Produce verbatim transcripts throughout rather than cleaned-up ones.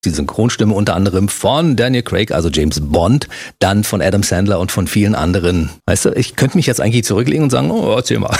Die Synchronstimme unter anderem von Daniel Craig, also James Bond, dann von Adam Sandler und von vielen anderen. Weißt du, ich könnte mich jetzt eigentlich zurücklegen und sagen, oh, erzähl mal.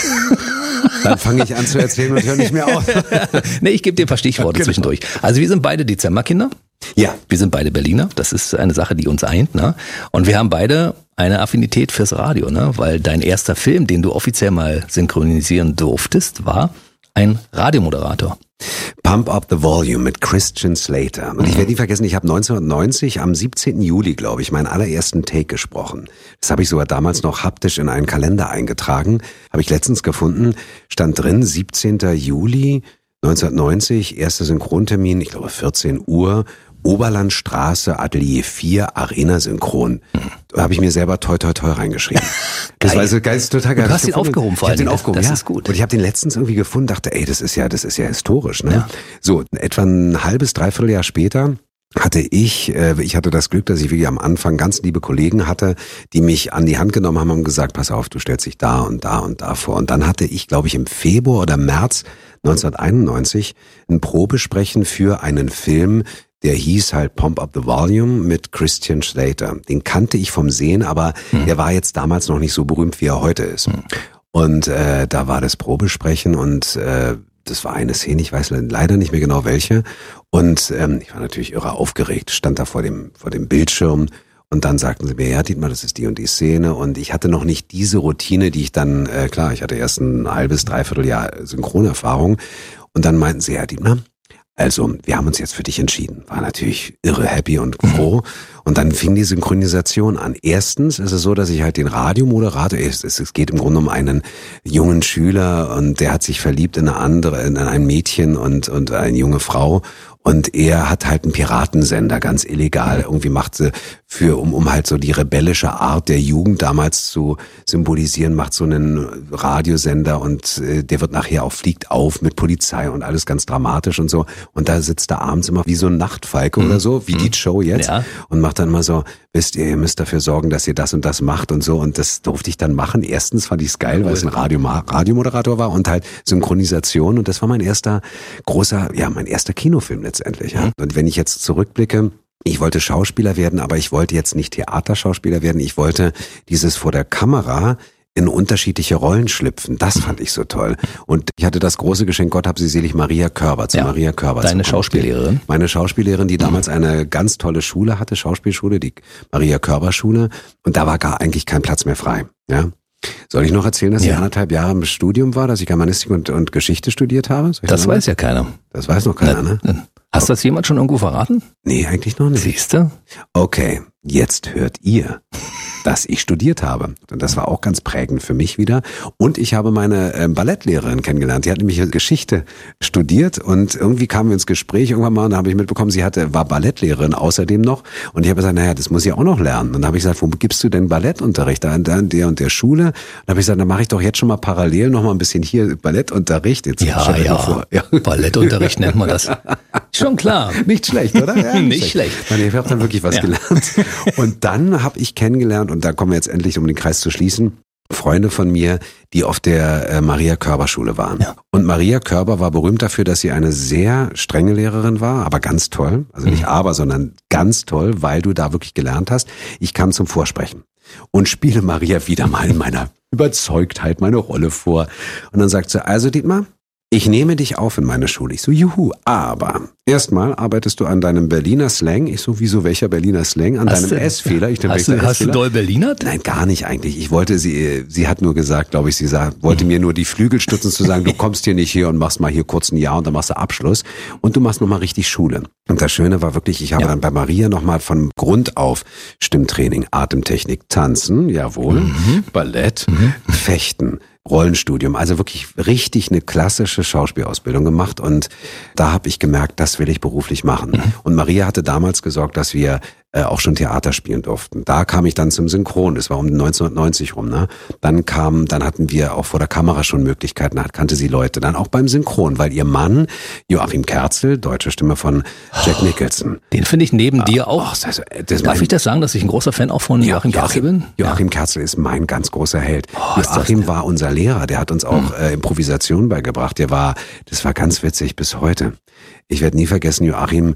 Dann fange ich an zu erzählen und höre nicht mehr auf. Nee, ich gebe dir ein paar Stichworte genau. zwischendurch. Also wir sind beide Dezemberkinder. Ja. Wir sind beide Berliner. Das ist eine Sache, die uns eint. Ne? Und wir haben beide eine Affinität fürs Radio, ne? Weil dein erster Film, den du offiziell mal synchronisieren durftest, war ein Radiomoderator. Pump Up the Volume mit Christian Slater. Und ich werde nie vergessen, ich habe neunzehnhundertneunzig am siebzehnten Juli, glaube ich, meinen allerersten Take gesprochen. Das habe ich sogar damals noch haptisch in einen Kalender eingetragen. Habe ich letztens gefunden, stand drin, siebzehnten Juli neunzehnhundertneunzig, erster Synchrontermin, ich glaube vierzehn Uhr, Oberlandstraße, Atelier vier, Arena Synchron. Da habe ich mir selber toi toi toi reingeschrieben. Das war so geil, ist total geil. Du hast ihn aufgehoben vor allem. Ich habe den aufgehoben, das ja. ist gut. Und ich habe den letztens irgendwie gefunden, dachte, ey, das ist ja, das ist ja historisch, ne? Ja. So, etwa ein halbes, dreiviertel Jahr später hatte ich, äh, ich hatte das Glück, dass ich wirklich am Anfang ganz liebe Kollegen hatte, die mich an die Hand genommen haben und gesagt, pass auf, du stellst dich da und da und da vor. Und dann hatte ich, glaube ich, im Februar oder März neunzehnhunderteinundneunzig ein Probesprechen für einen Film, der hieß halt Pump Up the Volume mit Christian Slater. Den kannte ich vom Sehen, aber hm. der war jetzt damals noch nicht so berühmt, wie er heute ist. Hm. Und äh, da war das Probesprechen und äh, das war eine Szene, ich weiß leider nicht mehr genau welche. Und ähm, ich war natürlich irre aufgeregt, stand da vor dem vor dem Bildschirm. Und dann sagten sie mir, ja, Dietmar, das ist die und die Szene. Und ich hatte noch nicht diese Routine, die ich dann, äh, klar, ich hatte erst ein halbes, dreiviertel Jahr Synchronerfahrung. Und dann meinten sie, ja, Dietmar, also wir haben uns jetzt für dich entschieden. War natürlich irre happy und froh. Und dann fing die Synchronisation an. Erstens ist es so, dass ich halt den Radiomoderator, es, es geht im Grunde um einen jungen Schüler und der hat sich verliebt in eine andere, in ein Mädchen und, und eine junge Frau. Und er hat halt einen Piratensender, ganz illegal. Irgendwie macht sie für, um, um halt so die rebellische Art der Jugend damals zu symbolisieren, macht so einen Radiosender und äh, der wird nachher auch, fliegt auf mit Polizei und alles ganz dramatisch und so. Und da sitzt er abends immer wie so ein Nachtfalke mhm. oder so, wie mhm. die Show jetzt. Ja. Und macht dann immer so, wisst ihr, ihr müsst dafür sorgen, dass ihr das und das macht und so. Und das durfte ich dann machen. Erstens fand ich es geil, weil es ein Radio, Radiomoderator war und halt Synchronisation. Und das war mein erster großer, ja, mein erster Kinofilm letztendlich. Ja. Und wenn ich jetzt zurückblicke, ich wollte Schauspieler werden, aber ich wollte jetzt nicht Theaterschauspieler werden. Ich wollte dieses vor der Kamera in unterschiedliche Rollen schlüpfen. Das fand ich so toll. Und ich hatte das große Geschenk, Gott hab sie selig, Maria Körber, zu ja, Maria Körber. Deine Schauspiellehrerin? Meine Schauspiellehrerin, die damals eine ganz tolle Schule hatte, Schauspielschule, die Maria Körber Schule. Und da war gar eigentlich kein Platz mehr frei. Ja. Soll ich noch erzählen, dass ja. ich anderthalb Jahre im Studium war, dass ich Germanistik und, und Geschichte studiert habe? Das weiß ja keiner. Das weiß noch keiner, ne? ne? Hast du das jemand schon irgendwo verraten? Nee, eigentlich noch nicht. Siehst du? Okay, jetzt hört ihr, dass ich studiert habe. Und das war auch ganz prägend für mich wieder. Und ich habe meine äh, Ballettlehrerin kennengelernt. Die hat nämlich Geschichte studiert und irgendwie kamen wir ins Gespräch irgendwann mal und da habe ich mitbekommen, sie hatte war Ballettlehrerin außerdem noch. Und ich habe gesagt, naja, das muss ich auch noch lernen. Und dann habe ich gesagt, wo gibst du denn Ballettunterricht? Da in der und der Schule. Und dann habe ich gesagt, dann mache ich doch jetzt schon mal parallel noch mal ein bisschen hier Ballettunterricht. Jetzt ja, ja. Vor. ja, Ballettunterricht nennt man das. Schon klar. Nicht schlecht, oder? Ja, nicht, nicht schlecht. schlecht. Ich habe dann wirklich was ja. gelernt. Und dann habe ich kennengelernt, und da kommen wir jetzt endlich, um den Kreis zu schließen, Freunde von mir, die auf der äh, Maria Körber Schule waren. Ja. Und Maria Körber war berühmt dafür, dass sie eine sehr strenge Lehrerin war, aber ganz toll. Also nicht mhm. aber, sondern ganz toll, weil du da wirklich gelernt hast. Ich kam zum Vorsprechen und spiele Maria wieder mal in meiner Überzeugtheit meine Rolle vor. Und dann sagt sie, also Dietmar, ich nehme dich auf in meine Schule. Ich so, juhu, aber erstmal arbeitest du an deinem Berliner Slang. Ich so, wieso welcher Berliner Slang? An hast deinem du, S-Fehler. Ich hast du, hast du doll Berlinert? Nein, gar nicht eigentlich. Ich wollte sie, sie hat nur gesagt, glaube ich, sie sah, wollte mhm. mir nur die Flügel stutzen zu sagen, du kommst hier nicht hier und machst mal hier kurz ein Jahr und dann machst du Abschluss und du machst nochmal richtig Schule. Und das Schöne war wirklich, ich habe ja. dann bei Maria nochmal von Grund auf Stimmtraining, Atemtechnik, Tanzen, jawohl, mhm. Ballett, mhm. Fechten, Rollenstudium, also wirklich richtig eine klassische Schauspielausbildung gemacht und da habe ich gemerkt, das will ich beruflich machen. Mhm. Und Maria hatte damals gesorgt, dass wir äh, auch schon Theater spielen durften. Da kam ich dann zum Synchron, das war um neunzehnhundertneunzig rum, ne? Dann kam, dann hatten wir auch vor der Kamera schon Möglichkeiten, da kannte sie Leute, dann auch beim Synchron, weil ihr Mann, Joachim Kerzel, deutsche Stimme von Jack Nicholson. Den finde ich neben ah, dir auch. Oh, das, das Darf ich das sagen, dass ich ein großer Fan auch von Joachim Kerzel bin? Joachim ja. Kerzel ist mein ganz großer Held. Oh, Joachim war unser Lehrer, der hat uns auch mhm. äh, Improvisation beigebracht. Der war, das war ganz witzig bis heute. Ich werde nie vergessen, Joachim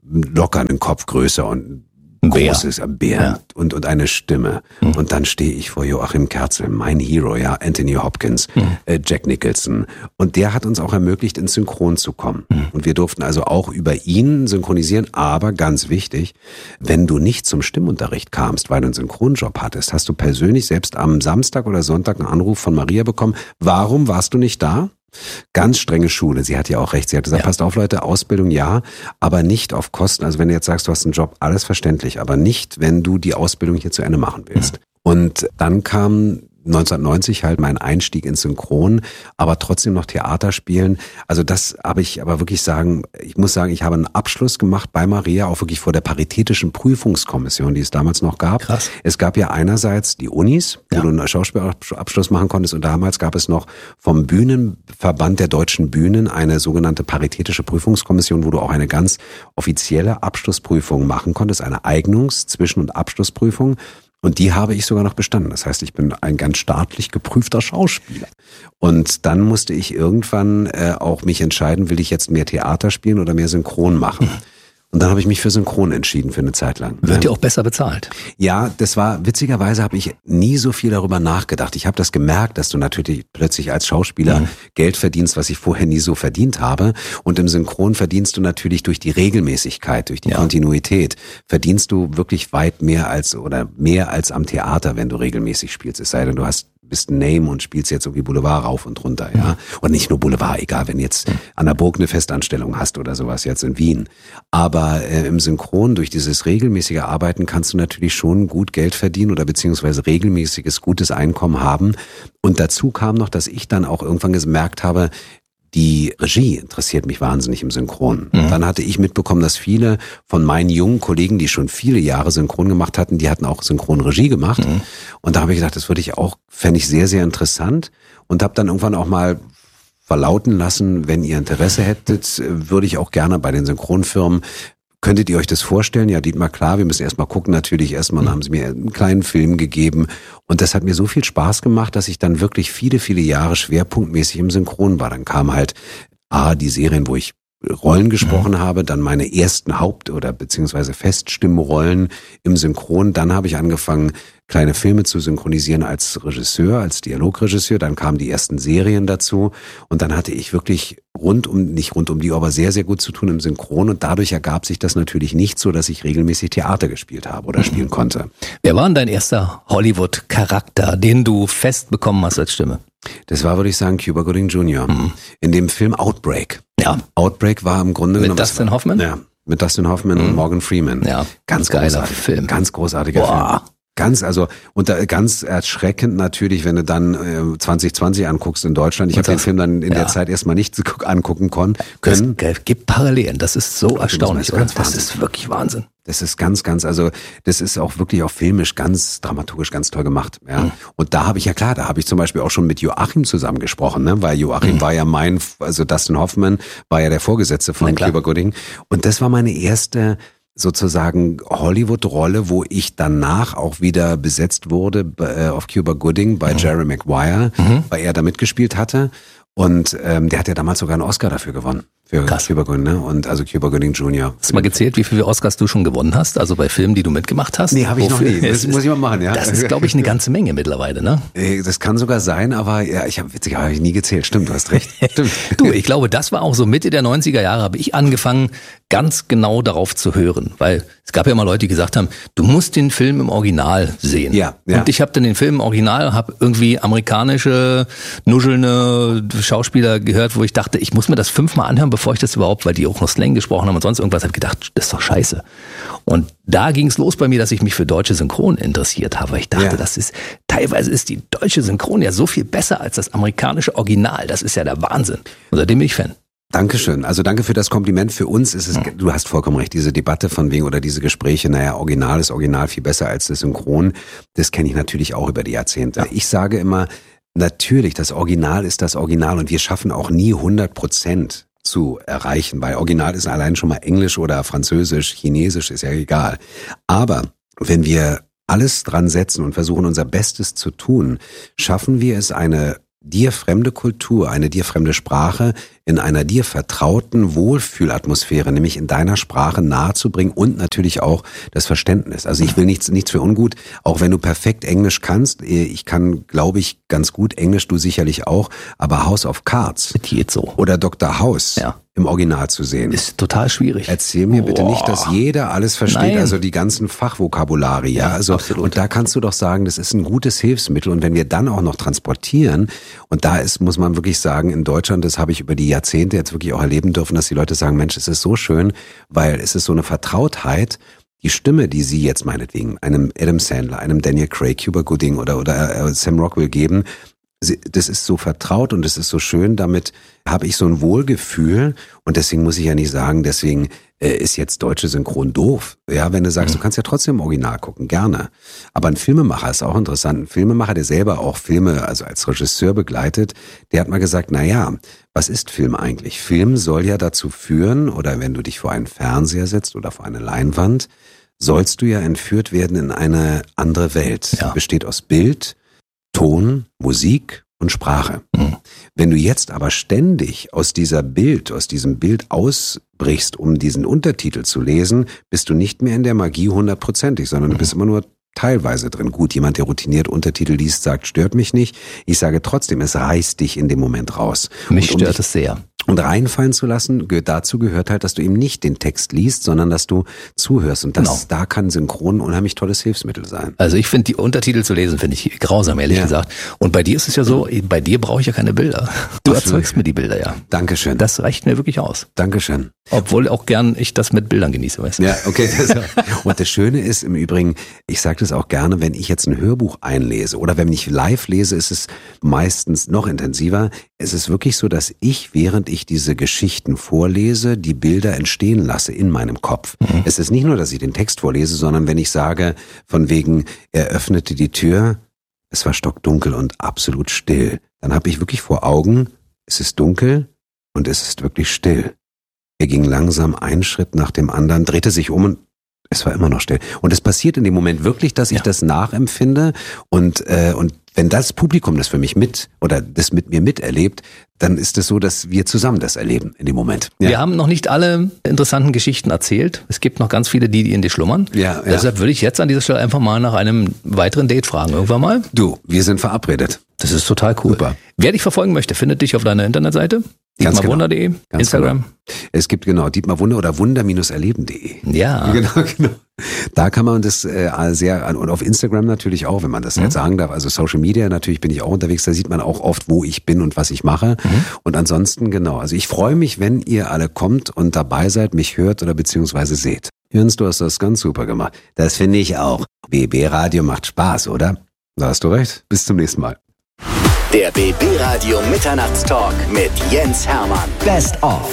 locker einen Kopf größer und ein großes Bär ja. und, und eine Stimme. Mhm. Und dann stehe ich vor Joachim Kerzel, mein Hero, ja, Anthony Hopkins, mhm. äh, Jack Nicholson. Und der hat uns auch ermöglicht, ins Synchron zu kommen. Mhm. Und wir durften also auch über ihn synchronisieren. Aber ganz wichtig, wenn du nicht zum Stimmunterricht kamst, weil du einen Synchronjob hattest, hast du persönlich selbst am Samstag oder Sonntag einen Anruf von Maria bekommen. Warum warst du nicht da? Ganz strenge Schule. Sie hat ja auch recht. Sie hat gesagt, ja. passt auf Leute, Ausbildung ja, aber nicht auf Kosten. Also wenn du jetzt sagst, du hast einen Job, alles verständlich, aber nicht, wenn du die Ausbildung hier zu Ende machen willst. Mhm. Und dann kam neunzehnhundertneunzig halt mein Einstieg ins Synchron, aber trotzdem noch Theater spielen. Also das habe ich aber wirklich sagen, ich muss sagen, ich habe einen Abschluss gemacht bei Maria, auch wirklich vor der paritätischen Prüfungskommission, die es damals noch gab. Krass. Es gab ja einerseits die Unis, wo ja. du einen Schauspielabschluss machen konntest, und damals gab es noch vom Bühnenverband der deutschen Bühnen eine sogenannte paritätische Prüfungskommission, wo du auch eine ganz offizielle Abschlussprüfung machen konntest, eine Eignungs-, Zwischen- und Abschlussprüfung. Und die habe ich sogar noch bestanden. Das heißt, ich bin ein ganz staatlich geprüfter Schauspieler. Und dann musste ich irgendwann äh, auch mich entscheiden, will ich jetzt mehr Theater spielen oder mehr Synchron machen? Und dann habe ich mich für Synchron entschieden für eine Zeit lang. Wird ja auch besser bezahlt. Ja, das war, witzigerweise habe ich nie so viel darüber nachgedacht. Ich habe das gemerkt, dass du natürlich plötzlich als Schauspieler mhm. Geld verdienst, was ich vorher nie so verdient habe. Und im Synchron verdienst du natürlich durch die Regelmäßigkeit, durch die ja. Kontinuität, verdienst du wirklich weit mehr als oder mehr als am Theater, wenn du regelmäßig spielst. Es sei denn, du hast bist ein Name und spielst jetzt irgendwie Boulevard rauf und runter, ja. Und nicht nur Boulevard, egal, wenn jetzt an der Burg eine Festanstellung hast oder sowas jetzt in Wien. Aber äh, im Synchron, durch dieses regelmäßige Arbeiten kannst du natürlich schon gut Geld verdienen oder beziehungsweise regelmäßiges, gutes Einkommen haben. Und dazu kam noch, dass ich dann auch irgendwann gemerkt habe, die Regie interessiert mich wahnsinnig im Synchron. Mhm. Dann hatte ich mitbekommen, dass viele von meinen jungen Kollegen, die schon viele Jahre Synchron gemacht hatten, die hatten auch Synchronregie gemacht. Mhm. Und da habe ich gedacht, das würde ich auch, fände ich sehr, sehr interessant. Und habe dann irgendwann auch mal verlauten lassen, wenn ihr Interesse hättet, würde ich auch gerne bei den Synchronfirmen. Könntet ihr euch das vorstellen? Ja, Dietmar, klar, wir müssen erstmal gucken. Natürlich erstmal haben sie mir einen kleinen Film gegeben. Und das hat mir so viel Spaß gemacht, dass ich dann wirklich viele, viele Jahre schwerpunktmäßig im Synchron war. Dann kam halt A, die Serien, wo ich Rollen gesprochen mhm. habe, dann meine ersten Haupt- oder beziehungsweise Feststimmrollen im Synchron. Dann habe ich angefangen, kleine Filme zu synchronisieren als Regisseur, als Dialogregisseur. Dann kamen die ersten Serien dazu. Und dann hatte ich wirklich rund um, nicht rund um die, aber sehr, sehr gut zu tun im Synchron. Und dadurch ergab sich das natürlich nicht so, dass ich regelmäßig Theater gespielt habe oder mhm. spielen konnte. Wer war denn dein erster Hollywood-Charakter, den du fest bekommen hast als Stimme? Das war, würde ich sagen, Cuba Gooding Junior Mhm. In dem Film Outbreak. Ja. Outbreak war im Grunde genommen... Mit Dustin Hoffman? Ja, mit Dustin Hoffman mhm. und Morgan Freeman. Ja, ganz geiler Film. Ganz großartiger Boah. Film. Ganz, also, und da, ganz erschreckend natürlich, wenn du dann äh, zwanzig zwanzig anguckst in Deutschland. Ich habe den Film dann in ja. der Zeit erstmal nicht angucken können. Es gibt Parallelen, das ist so erstaunlich, oder? Das ist wirklich Wahnsinn. Das ist ganz, ganz, also das ist auch wirklich auch filmisch ganz dramaturgisch ganz toll gemacht. Ja. Mhm. Und da habe ich ja klar, da habe ich zum Beispiel auch schon mit Joachim zusammen gesprochen, ne? Weil Joachim mhm. war ja mein, also Dustin Hoffman war ja der Vorgesetzte von Cuba Gooding. Und das war meine erste sozusagen Hollywood-Rolle, wo ich danach auch wieder besetzt wurde äh, auf Cuba Gooding bei mhm. Jerry Maguire, mhm. weil er da mitgespielt hatte. Und ähm, der hat ja damals sogar einen Oscar dafür gewonnen. Für Krass. Cuba Gooding, ne? Und also Cuba Gooding Junior Hast du mal gezählt, wie viele Oscars du schon gewonnen hast? Also bei Filmen, die du mitgemacht hast? Nee, habe ich Wofür? noch nie. Das muss ich mal machen, ja. Das ist, glaube ich, eine ganze Menge mittlerweile, ne? Das kann sogar sein, aber ja, ich habe witzig, habe ich nie gezählt. Stimmt, du hast recht. Stimmt. Du, ich glaube, das war auch so Mitte der neunziger Jahre, habe ich angefangen, ganz genau darauf zu hören. Weil es gab ja mal Leute, die gesagt haben, du musst den Film im Original sehen. Ja, ja. Und ich habe dann den Film im Original, habe irgendwie amerikanische, nuschelnde Schauspieler gehört, wo ich dachte, ich muss mir das fünfmal anhören, bevor ich das überhaupt, weil die auch noch Slang gesprochen haben und sonst irgendwas, habe gedacht, das ist doch scheiße. Und da ging es los bei mir, dass ich mich für deutsche Synchron interessiert habe. Ich dachte, ja. das ist, teilweise ist die deutsche Synchron ja so viel besser als das amerikanische Original. Das ist ja der Wahnsinn. Und seitdem bin ich Fan. Dankeschön. Also danke für das Kompliment. Für uns ist es, mhm. du hast vollkommen recht, diese Debatte von wegen oder diese Gespräche, naja, Original ist Original viel besser als das Synchron. Das kenne ich natürlich auch über die Jahrzehnte. Ja. Ich sage immer, natürlich, das Original ist das Original und wir schaffen auch nie hundert Prozent zu erreichen, weil Original ist allein schon mal Englisch oder Französisch, Chinesisch, ist ja egal. Aber wenn wir alles dran setzen und versuchen, unser Bestes zu tun, schaffen wir es, eine dir fremde Kultur, eine dir fremde Sprache in einer dir vertrauten Wohlfühlatmosphäre, nämlich in deiner Sprache nahezubringen und natürlich auch das Verständnis. Also ich will nichts, nichts für ungut, auch wenn du perfekt Englisch kannst. Ich kann, glaube ich, ganz gut Englisch, du sicherlich auch, aber House of Cards geht so. Oder Doktor House ja. im Original zu sehen. Ist total schwierig. Erzähl mir bitte Boah. nicht, dass jeder alles versteht, Nein. also die ganzen Fachvokabulare, ja. Ja, also, absolut. und da kannst du doch sagen, das ist ein gutes Hilfsmittel. Und wenn wir dann auch noch transportieren, und da ist, muss man wirklich sagen, in Deutschland, das habe ich über die Jahrzehnte jetzt wirklich auch erleben dürfen, dass die Leute sagen, Mensch, es ist so schön, weil es ist so eine Vertrautheit. Die Stimme, die sie jetzt meinetwegen einem Adam Sandler, einem Daniel Craig, Cuba Gooding oder, oder Sam Rockwell geben, das ist so vertraut und es ist so schön, damit habe ich so ein Wohlgefühl und deswegen muss ich ja nicht sagen, deswegen äh, ist jetzt deutsche Synchron doof. Ja, wenn du sagst, mhm. du kannst ja trotzdem im Original gucken, gerne. Aber ein Filmemacher ist auch interessant. Ein Filmemacher, der selber auch Filme, also als Regisseur begleitet, der hat mal gesagt, na ja, was ist Film eigentlich? Film soll ja dazu führen, oder wenn du dich vor einen Fernseher setzt oder vor eine Leinwand, sollst du ja entführt werden in eine andere Welt. Ja. Besteht aus Bild, Ton, Musik und Sprache. Mhm. Wenn du jetzt aber ständig aus dieser Bild, aus diesem Bild ausbrichst, um diesen Untertitel zu lesen, bist du nicht mehr in der Magie hundertprozentig, sondern mhm. du bist immer nur teilweise drin. Gut, jemand, der routiniert Untertitel liest, sagt, stört mich nicht. Ich sage trotzdem, es reißt dich in dem Moment raus. Mich und um stört dich, es sehr. Und reinfallen zu lassen, dazu gehört halt, dass du eben nicht den Text liest, sondern dass du zuhörst. Und das, genau. da kann Synchron ein unheimlich tolles Hilfsmittel sein. Also ich finde, die Untertitel zu lesen, finde ich grausam, ehrlich ja. gesagt. Und bei dir ist es ja so, bei dir brauche ich ja keine Bilder. Du Absolut. erzeugst mir die Bilder, ja. Dankeschön. Das reicht mir wirklich aus. Dankeschön. Obwohl auch gern ich das mit Bildern genieße, weißt du? Ja, okay. Und das Schöne ist im Übrigen, ich sage das auch gerne, wenn ich jetzt ein Hörbuch einlese oder wenn ich live lese, ist es meistens noch intensiver. Es ist wirklich so, dass ich, während ich diese Geschichten vorlese, die Bilder entstehen lasse in meinem Kopf. Mhm. Es ist nicht nur, dass ich den Text vorlese, sondern wenn ich sage, von wegen, er öffnete die Tür, es war stockdunkel und absolut still, dann habe ich wirklich vor Augen, es ist dunkel und es ist wirklich still. Er ging langsam einen Schritt nach dem anderen, drehte sich um und es war immer noch still. Und es passiert in dem Moment wirklich, dass ich ja. das nachempfinde und äh, und wenn das Publikum das für mich mit oder das mit mir miterlebt, dann ist es so, dass wir zusammen das erleben in dem Moment. Ja. Wir haben noch nicht alle interessanten Geschichten erzählt. Es gibt noch ganz viele, die, die in dir schlummern. Ja, ja. Deshalb würde ich jetzt an dieser Stelle einfach mal nach einem weiteren Date fragen. Irgendwann mal. Du, wir sind verabredet. Das ist total cool. Super. Wer dich verfolgen möchte, findet dich auf deiner Internetseite. dietmar wunder punkt de, genau. Instagram. Genau. Es gibt genau Dietmar Wunder oder wunder Bindestrich erleben punkt de. Ja. Genau, genau. Da kann man das äh, sehr, und auf Instagram natürlich auch, wenn man das mhm. jetzt sagen darf, also Social Media, natürlich bin ich auch unterwegs, da sieht man auch oft, wo ich bin und was ich mache. Mhm. Und ansonsten, genau, also ich freue mich, wenn ihr alle kommt und dabei seid, mich hört oder beziehungsweise seht. Jens, du hast das ganz super gemacht. Das finde ich auch. B B Radio macht Spaß, oder? Da hast du recht. Bis zum nächsten Mal. Der B B Radio Mitternachtstalk mit Jens Hermann. Best of.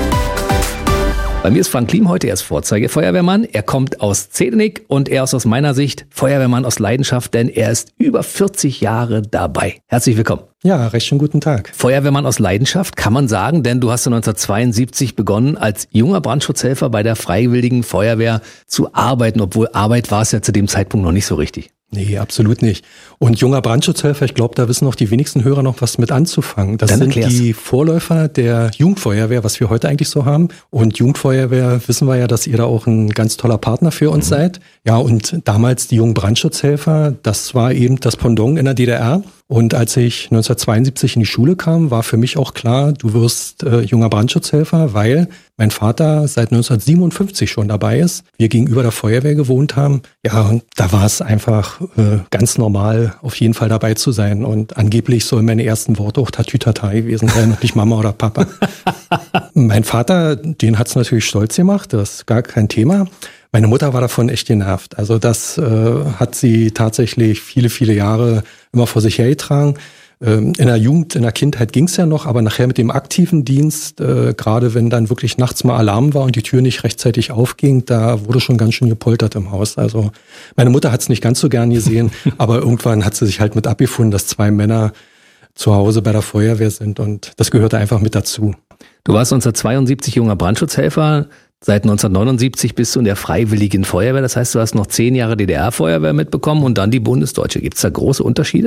Bei mir ist Frank Klim heute, er ist Vorzeigefeuerwehrmann. Er kommt aus Zedenick und er ist aus meiner Sicht Feuerwehrmann aus Leidenschaft, denn er ist über vierzig Jahre dabei. Herzlich willkommen. Ja, recht schönen guten Tag. Feuerwehrmann aus Leidenschaft, kann man sagen, denn du hast neunzehnhundertzweiundsiebzig begonnen, als junger Brandschutzhelfer bei der Freiwilligen Feuerwehr zu arbeiten, obwohl Arbeit war es ja zu dem Zeitpunkt noch nicht so richtig. Nee, absolut nicht. Und junger Brandschutzhelfer, ich glaube, da wissen auch die wenigsten Hörer noch was mit anzufangen. Das Dann sind erklär's. Die Vorläufer der Jugendfeuerwehr, was wir heute eigentlich so haben. Und Jugendfeuerwehr, wissen wir ja, dass ihr da auch ein ganz toller Partner für uns mhm. seid. Ja, und damals die jungen Brandschutzhelfer, das war eben das Pendant in der D D R. Und als ich neunzehnhundertzweiundsiebzig in die Schule kam, war für mich auch klar, du wirst äh, junger Brandschutzhelfer, weil mein Vater seit neunzehnhundertsiebenundfünfzig schon dabei ist. Wir gegenüber der Feuerwehr gewohnt haben. Ja, und da war es einfach äh, ganz normal, auf jeden Fall dabei zu sein. Und angeblich sollen meine ersten Worte auch Tatütata gewesen sein und nicht Mama oder Papa. Mein Vater, den hat es natürlich stolz gemacht, das ist gar kein Thema. Meine Mutter war davon echt genervt. Also das äh, hat sie tatsächlich viele, viele Jahre immer vor sich hergetragen. Ähm, in der Jugend, in der Kindheit ging's ja noch, aber nachher mit dem aktiven Dienst, äh, gerade wenn dann wirklich nachts mal Alarm war und die Tür nicht rechtzeitig aufging, da wurde schon ganz schön gepoltert im Haus. Also meine Mutter hat's nicht ganz so gern gesehen, aber irgendwann hat sie sich halt mit abgefunden, dass zwei Männer zu Hause bei der Feuerwehr sind und das gehörte einfach mit dazu. Du warst neunzehnhundertzweiundsiebzig junger Brandschutzhelfer. Seit neunzehnhundertneunundsiebzig bist du in der Freiwilligen Feuerwehr. Das heißt, du hast noch zehn Jahre D D R-Feuerwehr mitbekommen und dann die bundesdeutsche. Gibt es da große Unterschiede?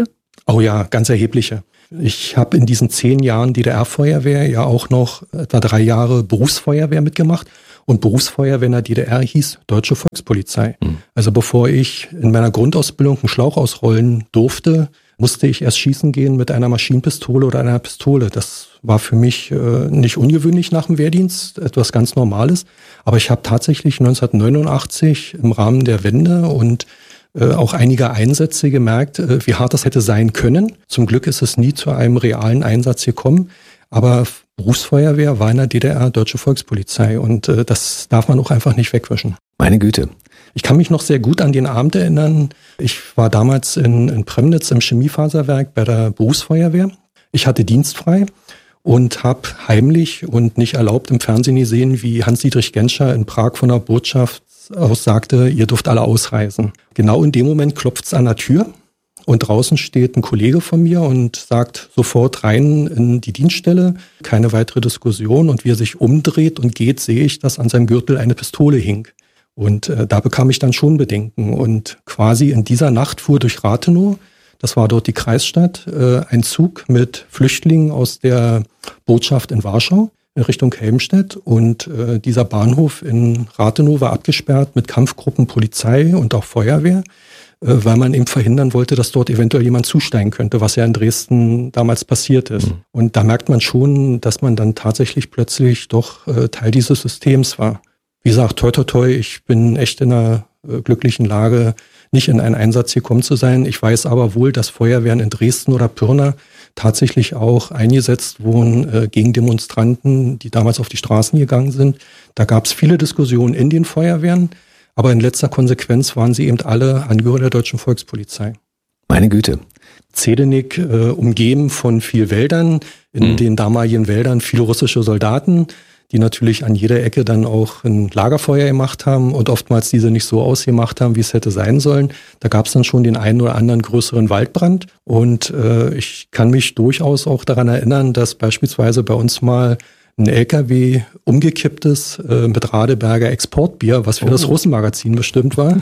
Oh ja, ganz erhebliche. Ich habe in diesen zehn Jahren D D R-Feuerwehr ja auch noch etwa drei Jahre Berufsfeuerwehr mitgemacht. Und Berufsfeuerwehr in der D D R hieß Deutsche Volkspolizei. Mhm. Also bevor ich in meiner Grundausbildung einen Schlauch ausrollen durfte, musste ich erst schießen gehen mit einer Maschinenpistole oder einer Pistole. Das war für mich äh, nicht ungewöhnlich nach dem Wehrdienst, etwas ganz Normales. Aber ich habe tatsächlich neunzehnhundertneunundachtzig im Rahmen der Wende und äh, auch einiger Einsätze gemerkt, äh, wie hart das hätte sein können. Zum Glück ist es nie zu einem realen Einsatz gekommen. Aber Berufsfeuerwehr war in der D D R Deutsche Volkspolizei und äh, das darf man auch einfach nicht wegwischen. Meine Güte. Ich kann mich noch sehr gut an den Abend erinnern. Ich war damals in, in Premnitz im Chemiefaserwerk bei der Berufsfeuerwehr. Ich hatte dienstfrei und habe heimlich und nicht erlaubt im Fernsehen gesehen, wie Hans-Dietrich Genscher in Prag von der Botschaft aus sagte, ihr dürft alle ausreisen. Genau in dem Moment klopft es an der Tür. Und draußen steht ein Kollege von mir und sagt sofort rein in die Dienststelle, keine weitere Diskussion. Und wie er sich umdreht und geht, sehe ich, dass an seinem Gürtel eine Pistole hing. Und äh, da bekam ich dann schon Bedenken. Und quasi in dieser Nacht fuhr durch Rathenow, das war dort die Kreisstadt, äh, ein Zug mit Flüchtlingen aus der Botschaft in Warschau in Richtung Helmstedt. Und äh, dieser Bahnhof in Rathenow war abgesperrt mit Kampfgruppen, Polizei und auch Feuerwehr, weil man eben verhindern wollte, dass dort eventuell jemand zusteigen könnte, was ja in Dresden damals passiert ist. Mhm. Und da merkt man schon, dass man dann tatsächlich plötzlich doch äh, Teil dieses Systems war. Wie gesagt, toi toi toi, ich bin echt in einer äh, glücklichen Lage, nicht in einen Einsatz gekommen zu sein. Ich weiß aber wohl, dass Feuerwehren in Dresden oder Pirna tatsächlich auch eingesetzt wurden äh, gegen Demonstranten, die damals auf die Straßen gegangen sind. Da gab es viele Diskussionen in den Feuerwehren. Aber in letzter Konsequenz waren sie eben alle Angehörige der Deutschen Volkspolizei. Meine Güte. Zedenik äh, umgeben von viel Wäldern, in mhm. den damaligen Wäldern viele russische Soldaten, die natürlich an jeder Ecke dann auch ein Lagerfeuer gemacht haben und oftmals diese nicht so ausgemacht haben, wie es hätte sein sollen. Da gab es dann schon den einen oder anderen größeren Waldbrand. Und äh, ich kann mich durchaus auch daran erinnern, dass beispielsweise bei uns mal ein L K W umgekippt ist äh, mit Radeberger Exportbier, was für oh. das Russenmagazin bestimmt war.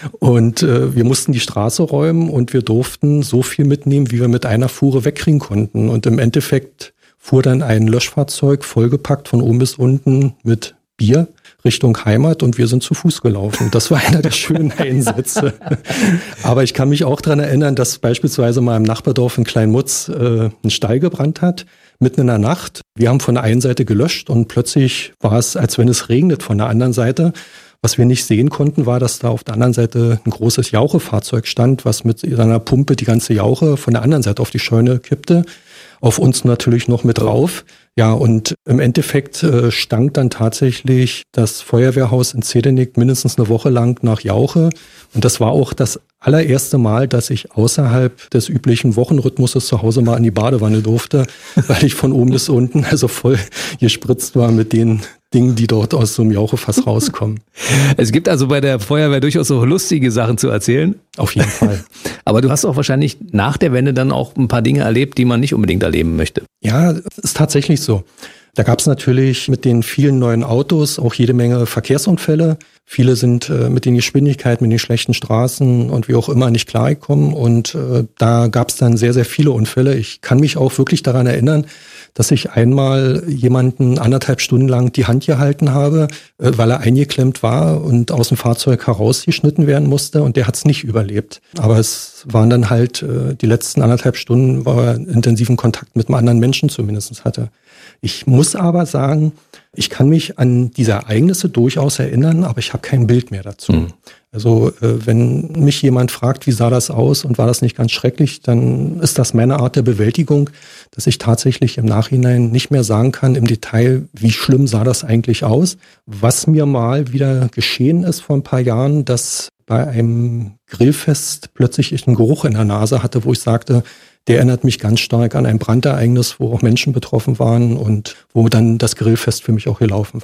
Und äh, wir mussten die Straße räumen und wir durften so viel mitnehmen, wie wir mit einer Fuhre wegkriegen konnten. Und im Endeffekt fuhr dann ein Löschfahrzeug vollgepackt von oben bis unten mit Bier Richtung Heimat und wir sind zu Fuß gelaufen. Das war einer der schönen Einsätze. Aber ich kann mich auch daran erinnern, dass beispielsweise mal im Nachbardorf in Kleinmutz äh, ein Stall gebrannt hat, mitten in der Nacht. Wir haben von der einen Seite gelöscht und plötzlich war es, als wenn es regnet von der anderen Seite. Was wir nicht sehen konnten, war, dass da auf der anderen Seite ein großes Jauchefahrzeug stand, was mit seiner Pumpe die ganze Jauche von der anderen Seite auf die Scheune kippte. Auf uns natürlich noch mit drauf. Ja, und im Endeffekt äh, stank dann tatsächlich das Feuerwehrhaus in Zedenik mindestens eine Woche lang nach Jauche. Und das war auch das allererste Mal, dass ich außerhalb des üblichen Wochenrhythmuses zu Hause mal in die Badewanne durfte, weil ich von oben bis unten also voll gespritzt war mit den Dingen, die dort aus so einem Jauchefass rauskommen. Es gibt also bei der Feuerwehr durchaus so lustige Sachen zu erzählen. Auf jeden Fall. Aber du hast auch wahrscheinlich nach der Wende dann auch ein paar Dinge erlebt, die man nicht unbedingt erleben möchte. Ja, ist tatsächlich so. Da gab es natürlich mit den vielen neuen Autos auch jede Menge Verkehrsunfälle. Viele sind äh, mit den Geschwindigkeiten, mit den schlechten Straßen und wie auch immer nicht klargekommen. Und äh, da gab es dann sehr, sehr viele Unfälle. Ich kann mich auch wirklich daran erinnern, dass ich einmal jemanden anderthalb Stunden lang die Hand gehalten habe, äh, weil er eingeklemmt war und aus dem Fahrzeug herausgeschnitten werden musste. Und der hat es nicht überlebt. Aber es waren dann halt äh, die letzten anderthalb Stunden, wo er intensiven Kontakt mit einem anderen Menschen zumindest hatte. Ich muss aber sagen, ich kann mich an diese Ereignisse durchaus erinnern, aber ich habe kein Bild mehr dazu. Mhm. Also äh, wenn mich jemand fragt, wie sah das aus und war das nicht ganz schrecklich, dann ist das meine Art der Bewältigung, dass ich tatsächlich im Nachhinein nicht mehr sagen kann im Detail, wie schlimm sah das eigentlich aus. Was mir mal wieder geschehen ist vor ein paar Jahren, dass bei einem Grillfest plötzlich ich einen Geruch in der Nase hatte, wo ich sagte, der erinnert mich ganz stark an ein Brandereignis, wo auch Menschen betroffen waren und wo dann das Grillfest für mich auch gelaufen war.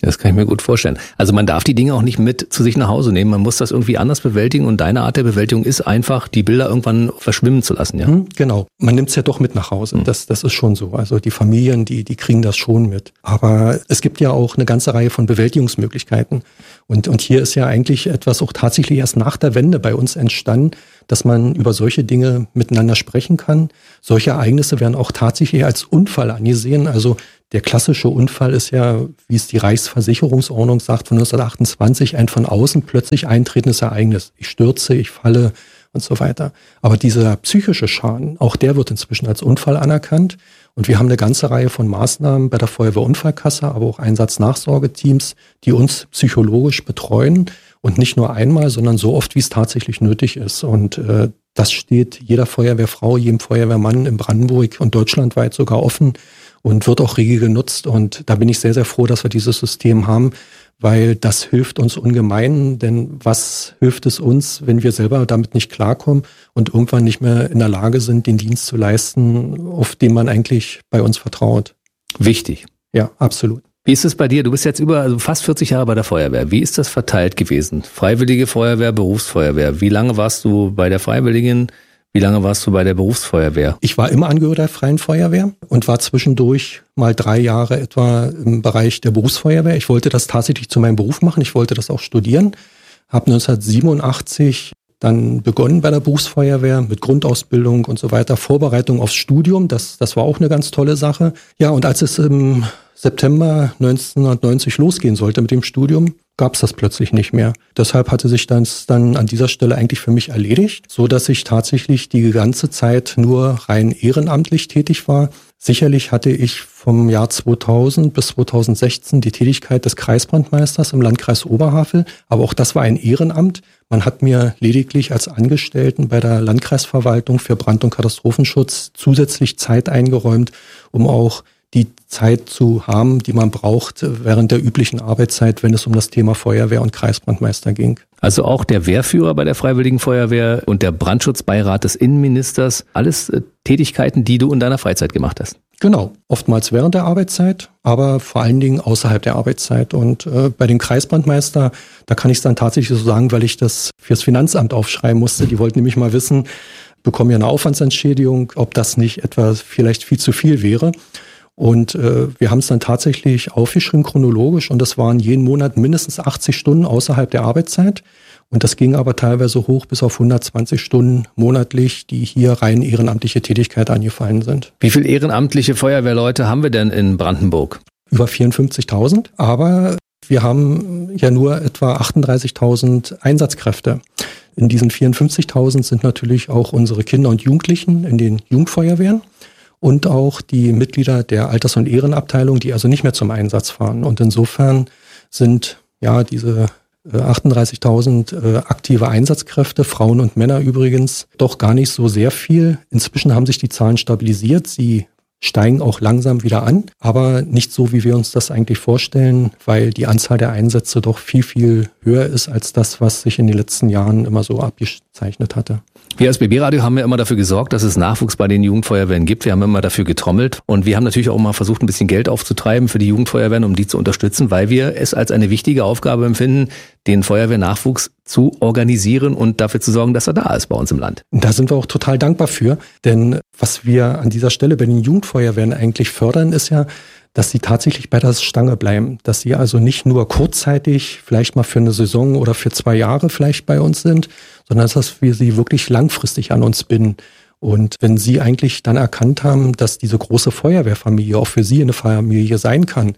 Das kann ich mir gut vorstellen. Also man darf die Dinge auch nicht mit zu sich nach Hause nehmen. Man muss das irgendwie anders bewältigen und deine Art der Bewältigung ist einfach, die Bilder irgendwann verschwimmen zu lassen, ja? Hm, genau. Man nimmt es ja doch mit nach Hause. Hm. Das, das ist schon so. Also die Familien, die, die kriegen das schon mit. Aber es gibt ja auch eine ganze Reihe von Bewältigungsmöglichkeiten. Und, und hier ist ja eigentlich etwas auch tatsächlich erst nach der Wende bei uns entstanden, dass man über solche Dinge miteinander sprechen kann. Solche Ereignisse werden auch tatsächlich als Unfall angesehen. Also der klassische Unfall ist ja, wie es die Reichsversicherungsordnung sagt, von neunzehnhundertachtundzwanzig, ein von außen plötzlich eintretendes Ereignis. Ich stürze, ich falle und so weiter. Aber dieser psychische Schaden, auch der wird inzwischen als Unfall anerkannt. Und wir haben eine ganze Reihe von Maßnahmen bei der Feuerwehrunfallkasse, aber auch Einsatznachsorgeteams, die uns psychologisch betreuen. Und nicht nur einmal, sondern so oft, wie es tatsächlich nötig ist. Und äh, das steht jeder Feuerwehrfrau, jedem Feuerwehrmann in Brandenburg und deutschlandweit sogar offen und wird auch rege genutzt. Und da bin ich sehr, sehr froh, dass wir dieses System haben, weil das hilft uns ungemein. Denn was hilft es uns, wenn wir selber damit nicht klarkommen und irgendwann nicht mehr in der Lage sind, den Dienst zu leisten, auf den man eigentlich bei uns vertraut? Wichtig. Ja, absolut. Wie ist es bei dir? Du bist jetzt über also fast vierzig Jahre bei der Feuerwehr. Wie ist das verteilt gewesen? Freiwillige Feuerwehr, Berufsfeuerwehr. Wie lange warst du bei der Freiwilligen? Wie lange warst du bei der Berufsfeuerwehr? Ich war immer Angehöriger der Freien Feuerwehr und war zwischendurch mal drei Jahre etwa im Bereich der Berufsfeuerwehr. Ich wollte das tatsächlich zu meinem Beruf machen. Ich wollte das auch studieren. Habe neunzehnhundertsiebenundachtzig dann begonnen bei der Berufsfeuerwehr mit Grundausbildung und so weiter. Vorbereitung aufs Studium, das, das war auch eine ganz tolle Sache. Ja, und als es im September neunzehnhundertneunzig losgehen sollte mit dem Studium, gab es das plötzlich nicht mehr. Deshalb hatte sich das dann an dieser Stelle eigentlich für mich erledigt, so dass ich tatsächlich die ganze Zeit nur rein ehrenamtlich tätig war. Sicherlich hatte ich vom Jahr zweitausend bis zweitausendsechzehn die Tätigkeit des Kreisbrandmeisters im Landkreis Oberhavel, aber auch das war ein Ehrenamt. Man hat mir lediglich als Angestellten bei der Landkreisverwaltung für Brand- und Katastrophenschutz zusätzlich Zeit eingeräumt, um auch die Zeit zu haben, die man braucht während der üblichen Arbeitszeit, wenn es um das Thema Feuerwehr und Kreisbrandmeister ging. Also auch der Wehrführer bei der Freiwilligen Feuerwehr und der Brandschutzbeirat des Innenministers, alles äh, Tätigkeiten, die du in deiner Freizeit gemacht hast. Genau, oftmals während der Arbeitszeit, aber vor allen Dingen außerhalb der Arbeitszeit. Und äh, bei dem Kreisbrandmeister, da kann ich es dann tatsächlich so sagen, weil ich das fürs Finanzamt aufschreiben musste. Die wollten nämlich mal wissen, bekommen ja eine Aufwandsentschädigung, ob das nicht etwa vielleicht viel zu viel wäre. Und äh, wir haben es dann tatsächlich aufgeschrieben chronologisch und das waren jeden Monat mindestens achtzig Stunden außerhalb der Arbeitszeit. Und das ging aber teilweise hoch bis auf hundertzwanzig Stunden monatlich, die hier rein ehrenamtliche Tätigkeit angefallen sind. Wie viele ehrenamtliche Feuerwehrleute haben wir denn in Brandenburg? Über vierundfünfzigtausend, aber wir haben ja nur etwa achtunddreißigtausend Einsatzkräfte. In diesen vierundfünfzigtausend sind natürlich auch unsere Kinder und Jugendlichen in den Jugendfeuerwehren. Und auch die Mitglieder der Alters- und Ehrenabteilung, die also nicht mehr zum Einsatz fahren. Und insofern sind ja diese achtunddreißigtausend äh, aktive Einsatzkräfte, Frauen und Männer übrigens, doch gar nicht so sehr viel. Inzwischen haben sich die Zahlen stabilisiert. Sie steigen auch langsam wieder an, aber nicht so, wie wir uns das eigentlich vorstellen, weil die Anzahl der Einsätze doch viel, viel höher ist als das, was sich in den letzten Jahren immer so abgezeichnet hatte. Wir als B B-Radio haben ja immer dafür gesorgt, dass es Nachwuchs bei den Jugendfeuerwehren gibt. Wir haben immer dafür getrommelt und wir haben natürlich auch mal versucht, ein bisschen Geld aufzutreiben für die Jugendfeuerwehren, um die zu unterstützen, weil wir es als eine wichtige Aufgabe empfinden, den Feuerwehrnachwuchs zu organisieren und dafür zu sorgen, dass er da ist bei uns im Land. Da sind wir auch total dankbar für, denn was wir an dieser Stelle bei den Jugendfeuerwehren eigentlich fördern, ist ja, dass sie tatsächlich bei der Stange bleiben, dass sie also nicht nur kurzzeitig, vielleicht mal für eine Saison oder für zwei Jahre vielleicht bei uns sind, sondern dass wir sie wirklich langfristig an uns binden. Und wenn sie eigentlich dann erkannt haben, dass diese große Feuerwehrfamilie auch für sie eine Familie sein kann,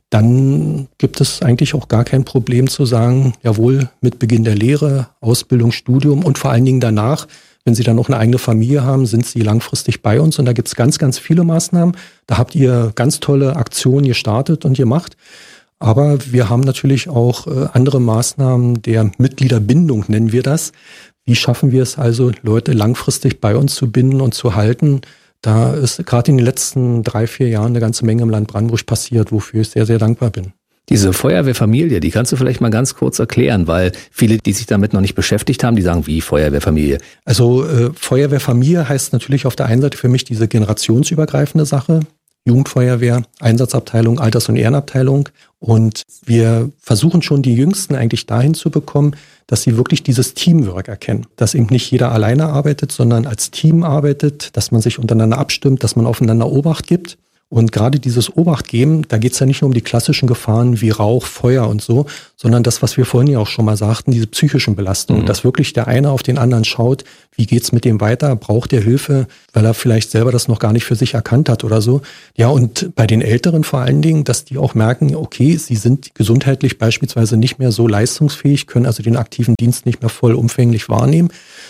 dann gibt es eigentlich auch gar kein Problem zu sagen, jawohl, mit Beginn der Lehre, Ausbildung, Studium und vor allen Dingen danach, wenn Sie dann noch eine eigene Familie haben, sind Sie langfristig bei uns. Und da gibt es ganz, ganz viele Maßnahmen. Da habt ihr ganz tolle Aktionen gestartet und gemacht. Aber wir haben natürlich auch äh, andere Maßnahmen der Mitgliederbindung, nennen wir das. Wie schaffen wir es also, Leute langfristig bei uns zu binden und zu halten? Da ist gerade in den letzten drei, vier Jahren eine ganze Menge im Land Brandenburg passiert, wofür ich sehr, sehr dankbar bin. Diese Feuerwehrfamilie, die kannst du vielleicht mal ganz kurz erklären, weil viele, die sich damit noch nicht beschäftigt haben, die sagen, wie Feuerwehrfamilie? Also äh, Feuerwehrfamilie heißt natürlich auf der einen Seite für mich diese generationsübergreifende Sache. Jugendfeuerwehr, Einsatzabteilung, Alters- und Ehrenabteilung. Und wir versuchen schon die Jüngsten eigentlich dahin zu bekommen, dass sie wirklich dieses Teamwork erkennen. Dass eben nicht jeder alleine arbeitet, sondern als Team arbeitet, dass man sich untereinander abstimmt, dass man aufeinander Obacht gibt. Und gerade dieses Obacht geben, da geht es ja nicht nur um die klassischen Gefahren wie Rauch, Feuer und so, sondern das, was wir vorhin ja auch schon mal sagten, diese psychischen Belastungen, mhm. dass wirklich der eine auf den anderen schaut, wie geht's mit dem weiter, braucht er Hilfe, weil er vielleicht selber das noch gar nicht für sich erkannt hat oder so. Ja, und bei den Älteren vor allen Dingen, dass die auch merken, okay, sie sind gesundheitlich beispielsweise nicht mehr so leistungsfähig, können also den aktiven Dienst nicht mehr vollumfänglich wahrnehmen,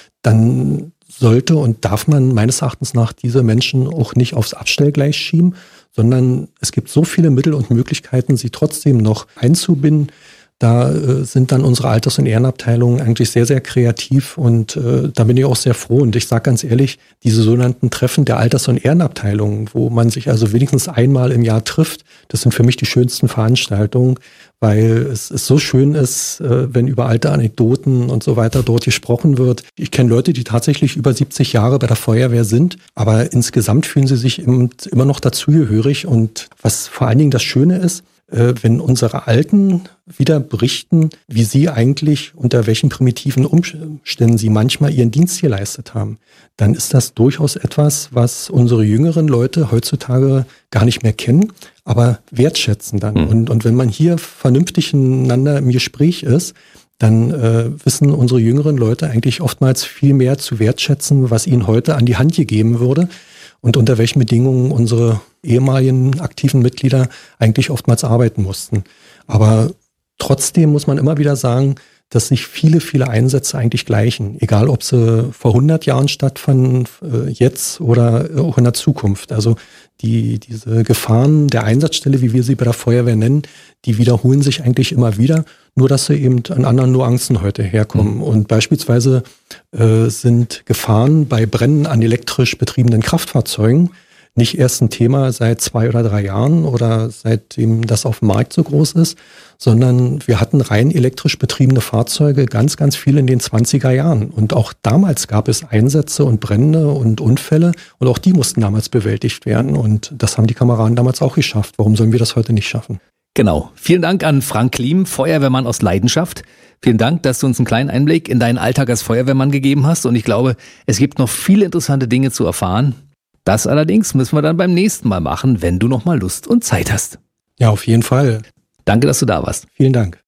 dann sollte und darf man meines Erachtens nach diese Menschen auch nicht aufs Abstellgleis schieben, sondern es gibt so viele Mittel und Möglichkeiten, sie trotzdem noch einzubinden. Da äh, sind dann unsere Alters- und Ehrenabteilungen eigentlich sehr, sehr kreativ und äh, da bin ich auch sehr froh. Und ich sage ganz ehrlich, diese sogenannten Treffen der Alters- und Ehrenabteilungen, wo man sich also wenigstens einmal im Jahr trifft, das sind für mich die schönsten Veranstaltungen, weil es, es so schön ist, äh, wenn über alte Anekdoten und so weiter dort gesprochen wird. Ich kenne Leute, die tatsächlich über siebzig Jahre bei der Feuerwehr sind, aber insgesamt fühlen sie sich im, immer noch dazugehörig. Und was vor allen Dingen das Schöne ist, äh, wenn unsere Alten wieder berichten, wie sie eigentlich, unter welchen primitiven Umständen sie manchmal ihren Dienst geleistet haben, dann ist das durchaus etwas, was unsere jüngeren Leute heutzutage gar nicht mehr kennen, aber wertschätzen dann. Mhm. Und, und wenn man hier vernünftig miteinander im Gespräch ist, dann äh, wissen unsere jüngeren Leute eigentlich oftmals viel mehr zu wertschätzen, was ihnen heute an die Hand gegeben würde und unter welchen Bedingungen unsere ehemaligen aktiven Mitglieder eigentlich oftmals arbeiten mussten. Aber trotzdem muss man immer wieder sagen, dass sich viele, viele Einsätze eigentlich gleichen. Egal, ob sie vor hundert Jahren stattfanden, äh, jetzt oder auch in der Zukunft. Also die, diese Gefahren der Einsatzstelle, wie wir sie bei der Feuerwehr nennen, die wiederholen sich eigentlich immer wieder. Nur, dass sie eben an anderen Nuancen heute herkommen. Mhm. Und beispielsweise äh, sind Gefahren bei Brennen an elektrisch betriebenen Kraftfahrzeugen nicht erst ein Thema seit zwei oder drei Jahren oder seitdem das auf dem Markt so groß ist, sondern wir hatten rein elektrisch betriebene Fahrzeuge ganz, ganz viel in den zwanziger Jahren. Und auch damals gab es Einsätze und Brände und Unfälle und auch die mussten damals bewältigt werden. Und das haben die Kameraden damals auch geschafft. Warum sollen wir das heute nicht schaffen? Genau. Vielen Dank an Frank Klim, Feuerwehrmann aus Leidenschaft. Vielen Dank, dass du uns einen kleinen Einblick in deinen Alltag als Feuerwehrmann gegeben hast. Und ich glaube, es gibt noch viele interessante Dinge zu erfahren. Das allerdings müssen wir dann beim nächsten Mal machen, wenn du noch mal Lust und Zeit hast. Ja, auf jeden Fall. Danke, dass du da warst. Vielen Dank.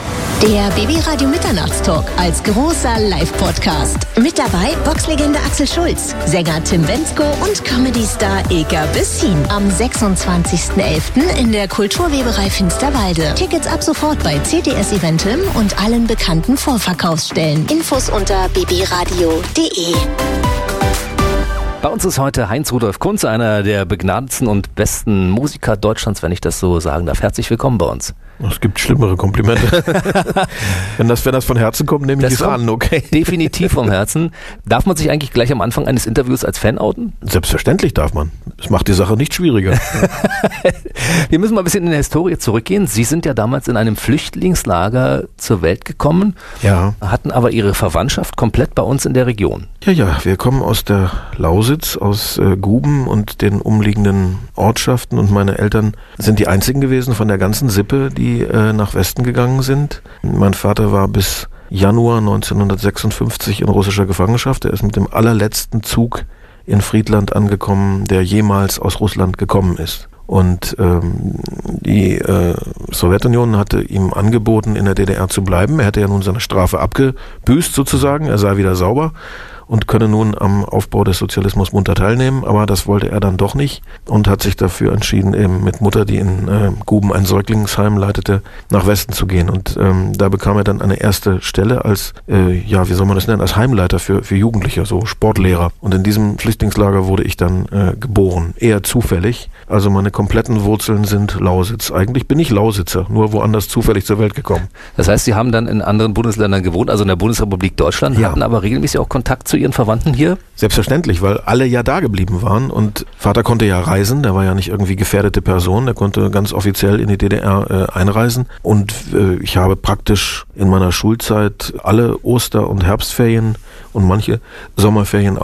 Der B B-Radio Mitternachtstalk als großer Live-Podcast. Mit dabei Boxlegende Axel Schulz, Sänger Tim Bendzko und Comedy-Star Ilka Bessin. Am sechsundzwanzigsten elften in der Kulturweberei Finsterwalde. Tickets ab sofort bei C T S Eventim und allen bekannten Vorverkaufsstellen. Infos unter b b radio punkt d e. Bei uns ist heute Heinz-Rudolf Kunze, einer der begnadetsten und besten Musiker Deutschlands, wenn ich das so sagen darf. Herzlich willkommen bei uns. Es gibt schlimmere Komplimente. wenn, das, wenn das von Herzen kommt, nehme ich es an, okay. Definitiv vom Herzen. Darf man sich eigentlich gleich am Anfang eines Interviews als Fan outen? Selbstverständlich darf man. Das macht die Sache nicht schwieriger. Wir müssen mal ein bisschen in der Historie zurückgehen. Sie sind ja damals in einem Flüchtlingslager zur Welt gekommen, ja. hatten aber Ihre Verwandtschaft komplett bei uns in der Region. Ja, ja, wir kommen aus der Lausitz, aus äh, Guben und den umliegenden Ortschaften und meine Eltern sind die einzigen gewesen von der ganzen Sippe, die äh, nach Westen gegangen sind. Mein Vater war bis Januar neunzehnhundertsechsundfünfzig in russischer Gefangenschaft. Er ist mit dem allerletzten Zug in Friedland angekommen, der jemals aus Russland gekommen ist. Und ähm, die äh, Sowjetunion hatte ihm angeboten, in der D D R zu bleiben. Er hätte ja nun seine Strafe abgebüßt sozusagen, er sei wieder sauber und könne nun am Aufbau des Sozialismus munter teilnehmen, aber das wollte er dann doch nicht und hat sich dafür entschieden, eben mit Mutter, die in äh, Guben ein Säuglingsheim leitete, nach Westen zu gehen. Und ähm, da bekam er dann eine erste Stelle als, äh, ja, wie soll man das nennen, als Heimleiter für, für Jugendliche, so Sportlehrer. Und in diesem Flüchtlingslager wurde ich dann äh, geboren, eher zufällig. Also meine kompletten Wurzeln sind Lausitz. Eigentlich bin ich Lausitzer, nur woanders zufällig zur Welt gekommen. Das heißt, Sie haben dann in anderen Bundesländern gewohnt, also in der Bundesrepublik Deutschland, ja. hatten aber regelmäßig auch Kontakt zu Ihren Verwandten hier? Selbstverständlich, weil alle ja da geblieben waren und Vater konnte ja reisen, der war ja nicht irgendwie gefährdete Person, der konnte ganz offiziell in die D D R äh, einreisen und äh, ich habe praktisch in meiner Schulzeit alle Oster- und Herbstferien und manche Sommerferien auch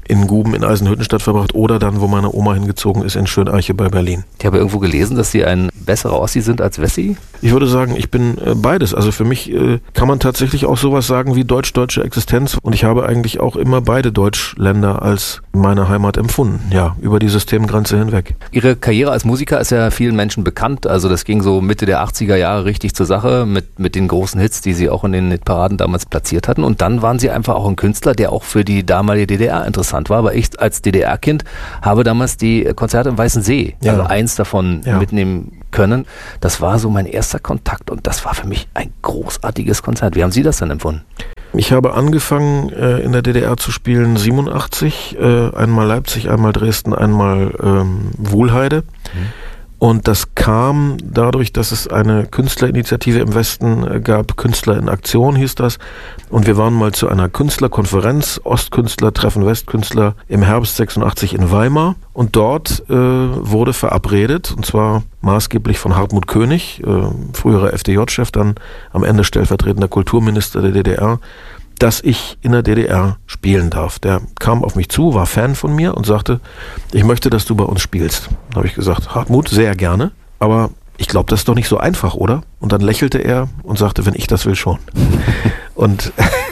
in Guben in Eisenhüttenstadt verbracht oder dann, wo meine Oma hingezogen ist, in Schöneiche bei Berlin. Ich habe irgendwo gelesen, dass Sie ein besserer Ossi sind als Wessi. Ich würde sagen, ich bin äh, beides. Also für mich äh, kann man tatsächlich auch sowas sagen wie deutsch-deutsche Existenz. Und ich habe eigentlich auch immer beide Deutschländer als meine Heimat empfunden. Ja, über die Systemgrenze hinweg. Ihre Karriere als Musiker ist ja vielen Menschen bekannt. Also das ging so Mitte der achtziger Jahre richtig zur Sache mit, mit den großen Hits, die Sie auch in den Hitparaden damals platziert hatten. Und dann waren Sie einfach auch ein Künstler, der auch für die damalige D D R interessant war. Aber ich als D D R-Kind habe damals die Konzerte im Weißen See, ja. also eins davon ja. mitnehmen können. Das war so mein erster Kontakt und das war für mich ein großartiges Konzert. Wie haben Sie das denn empfunden? Ich habe angefangen äh, in der D D R zu spielen siebenundachtzig, äh, einmal Leipzig, einmal Dresden, einmal ähm, Wuhlheide. Mhm. Und das kam dadurch, dass es eine Künstlerinitiative im Westen gab, Künstler in Aktion hieß das. Und wir waren mal zu einer Künstlerkonferenz, Ostkünstler treffen Westkünstler im Herbst sechsundachtzig in Weimar. Und dort äh, wurde verabredet, und zwar maßgeblich von Hartmut König, äh, früherer F D J-Chef, dann am Ende stellvertretender Kulturminister der D D R, dass ich in der D D R spielen darf. Der kam auf mich zu, war Fan von mir und sagte, ich möchte, dass du bei uns spielst. Da habe ich gesagt, Hartmut, sehr gerne, aber ich glaube, das ist doch nicht so einfach, oder? Und dann lächelte er und sagte, wenn ich das will, schon. Und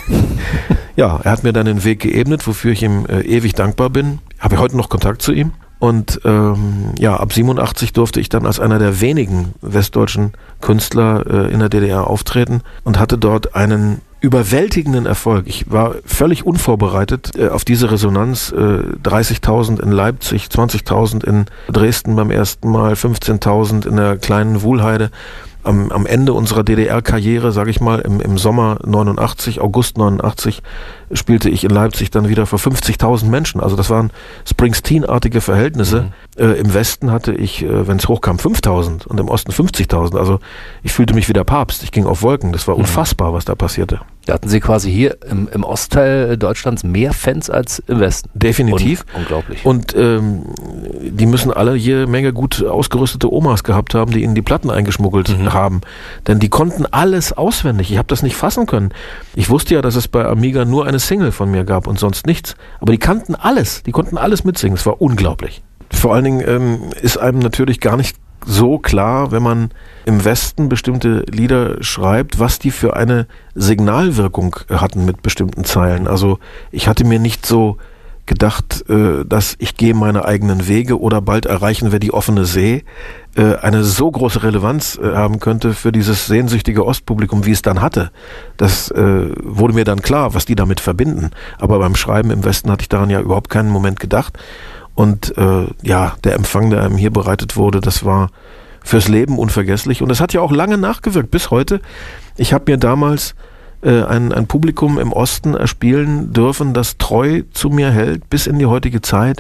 ja, er hat mir dann den Weg geebnet, wofür ich ihm äh, ewig dankbar bin. Habe heute noch Kontakt zu ihm. Und ähm, ja, ab siebenundachtzig durfte ich dann als einer der wenigen westdeutschen Künstler äh, in der D D R auftreten und hatte dort einen überwältigenden Erfolg. Ich war völlig unvorbereitet äh, auf diese Resonanz. Äh, dreißigtausend in Leipzig, zwanzigtausend in Dresden beim ersten Mal, fünfzehntausend in der kleinen Wuhlheide. Am, am Ende unserer D D R-Karriere, sage ich mal, im, im Sommer neunundachtzig, August neunundachtzig, spielte ich in Leipzig dann wieder vor fünfzigtausend Menschen. Also das waren Springsteen-artige Verhältnisse. Mhm. Äh, Im Westen hatte ich, äh, wenn es hochkam, fünftausend und im Osten fünfzigtausend. Also ich fühlte mich wie der Papst. Ich ging auf Wolken. Das war unfassbar, was da passierte. Da hatten Sie quasi hier im, im Ostteil Deutschlands mehr Fans als im Westen. Definitiv. Un- unglaublich. Und ähm, die müssen alle jede Menge gut ausgerüstete Omas gehabt haben, die ihnen die Platten eingeschmuggelt mhm. haben. Denn die konnten alles auswendig. Ich habe das nicht fassen können. Ich wusste ja, dass es bei Amiga nur eine Single von mir gab und sonst nichts. Aber die kannten alles. Die konnten alles mitsingen. Es war unglaublich. Vor allen Dingen ähm, ist einem natürlich gar nicht so klar, wenn man im Westen bestimmte Lieder schreibt, was die für eine Signalwirkung hatten mit bestimmten Zeilen. Also ich hatte mir nicht so gedacht, äh, dass ich gehe meine eigenen Wege oder bald erreichen wir die offene See, äh, eine so große Relevanz äh, haben könnte für dieses sehnsüchtige Ostpublikum, wie es dann hatte. Das äh, wurde mir dann klar, was die damit verbinden. Aber beim Schreiben im Westen hatte ich daran ja überhaupt keinen Moment gedacht. Und äh, ja, der Empfang, der einem hier bereitet wurde, das war fürs Leben unvergesslich. Und das hat ja auch lange nachgewirkt, bis heute. Ich habe mir damals äh, ein, ein Publikum im Osten erspielen dürfen, das treu zu mir hält, bis in die heutige Zeit.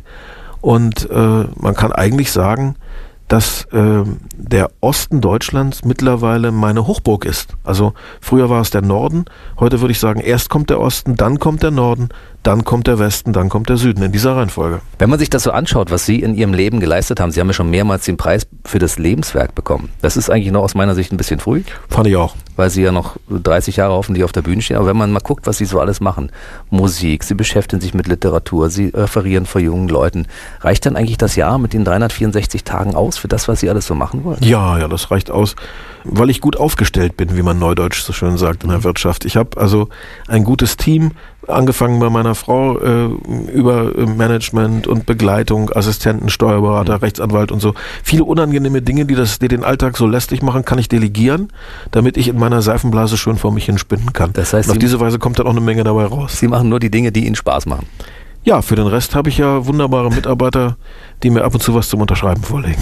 Und äh, man kann eigentlich sagen, dass äh, der Osten Deutschlands mittlerweile meine Hochburg ist. Also früher war es der Norden, heute würde ich sagen, erst kommt der Osten, dann kommt der Norden, dann kommt der Westen, dann kommt der Süden, in dieser Reihenfolge. Wenn man sich das so anschaut, was Sie in Ihrem Leben geleistet haben, Sie haben ja schon mehrmals den Preis für das Lebenswerk bekommen. Das ist eigentlich noch aus meiner Sicht ein bisschen früh. Fand ich auch. Weil Sie ja noch dreißig Jahre hoffentlich auf der Bühne stehen. Aber wenn man mal guckt, was Sie so alles machen, Musik, Sie beschäftigen sich mit Literatur, Sie referieren vor jungen Leuten, reicht dann eigentlich das Jahr mit den dreihundertvierundsechzig Tagen aus für das, was Sie alles so machen wollen? Ja, ja, das reicht aus, weil ich gut aufgestellt bin, wie man neudeutsch so schön sagt in der Wirtschaft. Ich habe also ein gutes Team, angefangen bei meiner Frau äh, über Management und Begleitung, Assistenten, Steuerberater, mhm. Rechtsanwalt und so. Viele unangenehme Dinge, die, das, die den Alltag so lästig machen, kann ich delegieren, damit ich in meiner Seifenblase schön vor mich hin spinnen kann. Das heißt, und auf diese Weise kommt dann auch eine Menge dabei raus. Sie machen nur die Dinge, die Ihnen Spaß machen. Ja, für den Rest habe ich ja wunderbare Mitarbeiter, die mir ab und zu was zum Unterschreiben vorlegen.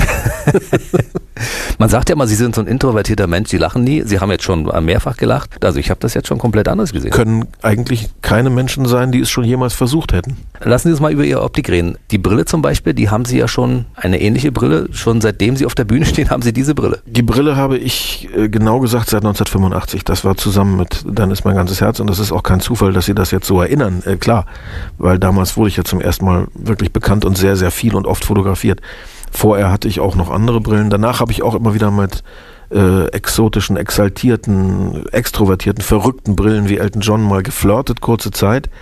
Man sagt ja mal, Sie sind so ein introvertierter Mensch, Sie lachen nie. Sie haben jetzt schon mehrfach gelacht. Also ich habe das jetzt schon komplett anders gesehen. Können eigentlich keine Menschen sein, die es schon jemals versucht hätten. Lassen Sie uns mal über Ihre Optik reden. Die Brille zum Beispiel, die haben Sie ja schon, eine ähnliche Brille. Schon seitdem Sie auf der Bühne stehen, haben Sie diese Brille. Die Brille habe ich äh, genau gesagt seit neunzehnhundertfünfundachtzig. Das war zusammen mit Dann ist mein ganzes Herz. Und das ist auch kein Zufall, dass Sie das jetzt so erinnern. Äh, klar, weil damals wurde ich ja zum ersten Mal wirklich bekannt und sehr, sehr viel und oft fotografiert. Vorher hatte ich auch noch andere Brillen. Danach habe ich auch immer wieder mit äh, exotischen, exaltierten, extrovertierten, verrückten Brillen wie Elton John mal geflirtet, kurze Zeit.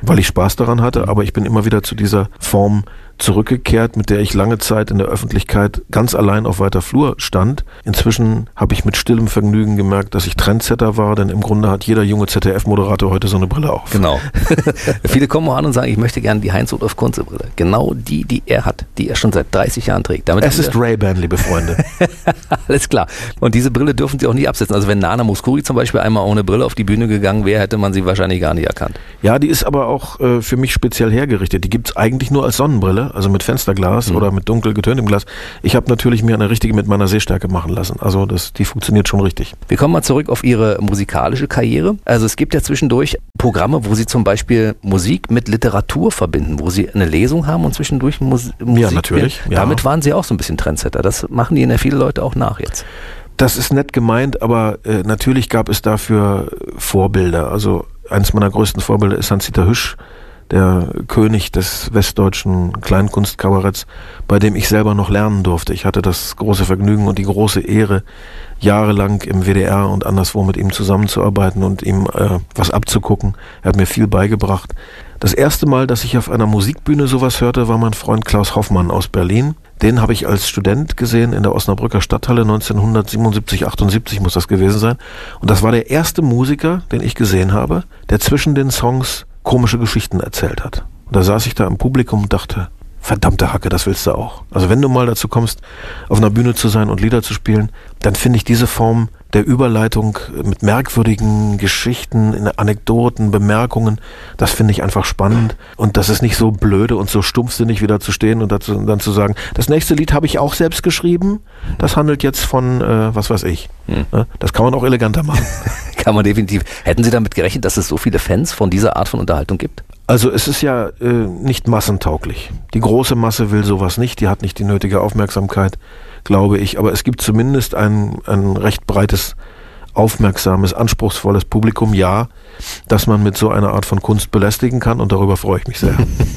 weil ich Spaß daran hatte, aber ich bin immer wieder zu dieser Form zurückgekehrt, mit der ich lange Zeit in der Öffentlichkeit ganz allein auf weiter Flur stand. Inzwischen habe ich mit stillem Vergnügen gemerkt, dass ich Trendsetter war, denn im Grunde hat jeder junge Z D F-Moderator heute so eine Brille auf. Genau. Viele kommen auch an und sagen, ich möchte gerne die Heinz-Rudolf Kunze-Brille. Genau die, die er hat, die er schon seit dreißig Jahren trägt. Damit es ist Ray-Ban, liebe Freunde. Alles klar. Und diese Brille dürfen Sie auch nie absetzen. Also wenn Nana Mouskouri zum Beispiel einmal ohne Brille auf die Bühne gegangen wäre, hätte man sie wahrscheinlich gar nicht erkannt. Ja, die ist aber auch äh, für mich speziell hergerichtet. Die gibt es eigentlich nur als Sonnenbrille, also mit Fensterglas mhm. oder mit dunkel getöntem Glas. Ich habe natürlich mir eine richtige mit meiner Sehstärke machen lassen. Also das, die funktioniert schon richtig. Wir kommen mal zurück auf Ihre musikalische Karriere. Also es gibt ja zwischendurch Programme, wo Sie zum Beispiel Musik mit Literatur verbinden, wo Sie eine Lesung haben und zwischendurch Mus- Musik. Ja, natürlich. Ja. Damit waren Sie auch so ein bisschen Trendsetter. Das machen Ihnen ja viele Leute auch nach jetzt. Das ist nett gemeint, aber äh, natürlich gab es dafür Vorbilder. Also eines meiner größten Vorbilder ist Hans-Dieter Hüsch, der König des westdeutschen Kleinkunstkabaretts, bei dem ich selber noch lernen durfte. Ich hatte das große Vergnügen und die große Ehre, jahrelang im W D R und anderswo mit ihm zusammenzuarbeiten und ihm äh, was abzugucken. Er hat mir viel beigebracht. Das erste Mal, dass ich auf einer Musikbühne sowas hörte, war mein Freund Klaus Hoffmann aus Berlin. Den habe ich als Student gesehen in der Osnabrücker Stadthalle neunzehnhundertsiebenundsiebzig, achtundsiebzig muss das gewesen sein. Und das war der erste Musiker, den ich gesehen habe, der zwischen den Songs komische Geschichten erzählt hat. Und da saß ich da im Publikum und dachte, verdammte Hacke, das willst du auch. Also wenn du mal dazu kommst, auf einer Bühne zu sein und Lieder zu spielen, dann finde ich diese Form der Überleitung mit merkwürdigen Geschichten, Anekdoten, Bemerkungen, das finde ich einfach spannend. Und das ist nicht so blöde und so stumpfsinnig wieder zu stehen und dazu, dann zu sagen, das nächste Lied habe ich auch selbst geschrieben, das handelt jetzt von, äh, was weiß ich. Hm. Das kann man auch eleganter machen. Kann man definitiv. Hätten Sie damit gerechnet, dass es so viele Fans von dieser Art von Unterhaltung gibt? Also es ist ja äh, nicht massentauglich. Die große Masse will sowas nicht, die hat nicht die nötige Aufmerksamkeit, glaube ich. Aber es gibt zumindest ein, ein recht breites, aufmerksames, anspruchsvolles Publikum, ja, dass man mit so einer Art von Kunst belästigen kann und darüber freue ich mich sehr.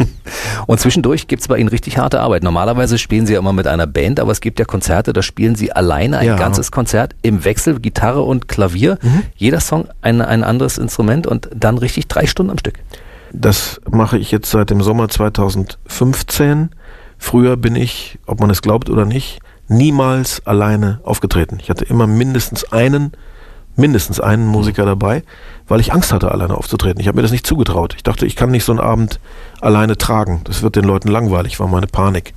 Und zwischendurch gibt es bei Ihnen richtig harte Arbeit. Normalerweise spielen Sie ja immer mit einer Band, aber es gibt ja Konzerte, da spielen Sie alleine ein ja. ganzes Konzert im Wechsel, Gitarre und Klavier. Mhm. Jeder Song ein, ein anderes Instrument und dann richtig drei Stunden am Stück. Das mache ich jetzt seit dem Sommer zweitausendfünfzehn. Früher bin ich, ob man es glaubt oder nicht, niemals alleine aufgetreten. Ich hatte immer mindestens einen, mindestens einen Musiker dabei, weil ich Angst hatte, alleine aufzutreten. Ich habe mir das nicht zugetraut. Ich dachte, ich kann nicht so einen Abend alleine tragen. Das wird den Leuten langweilig, war meine Panik.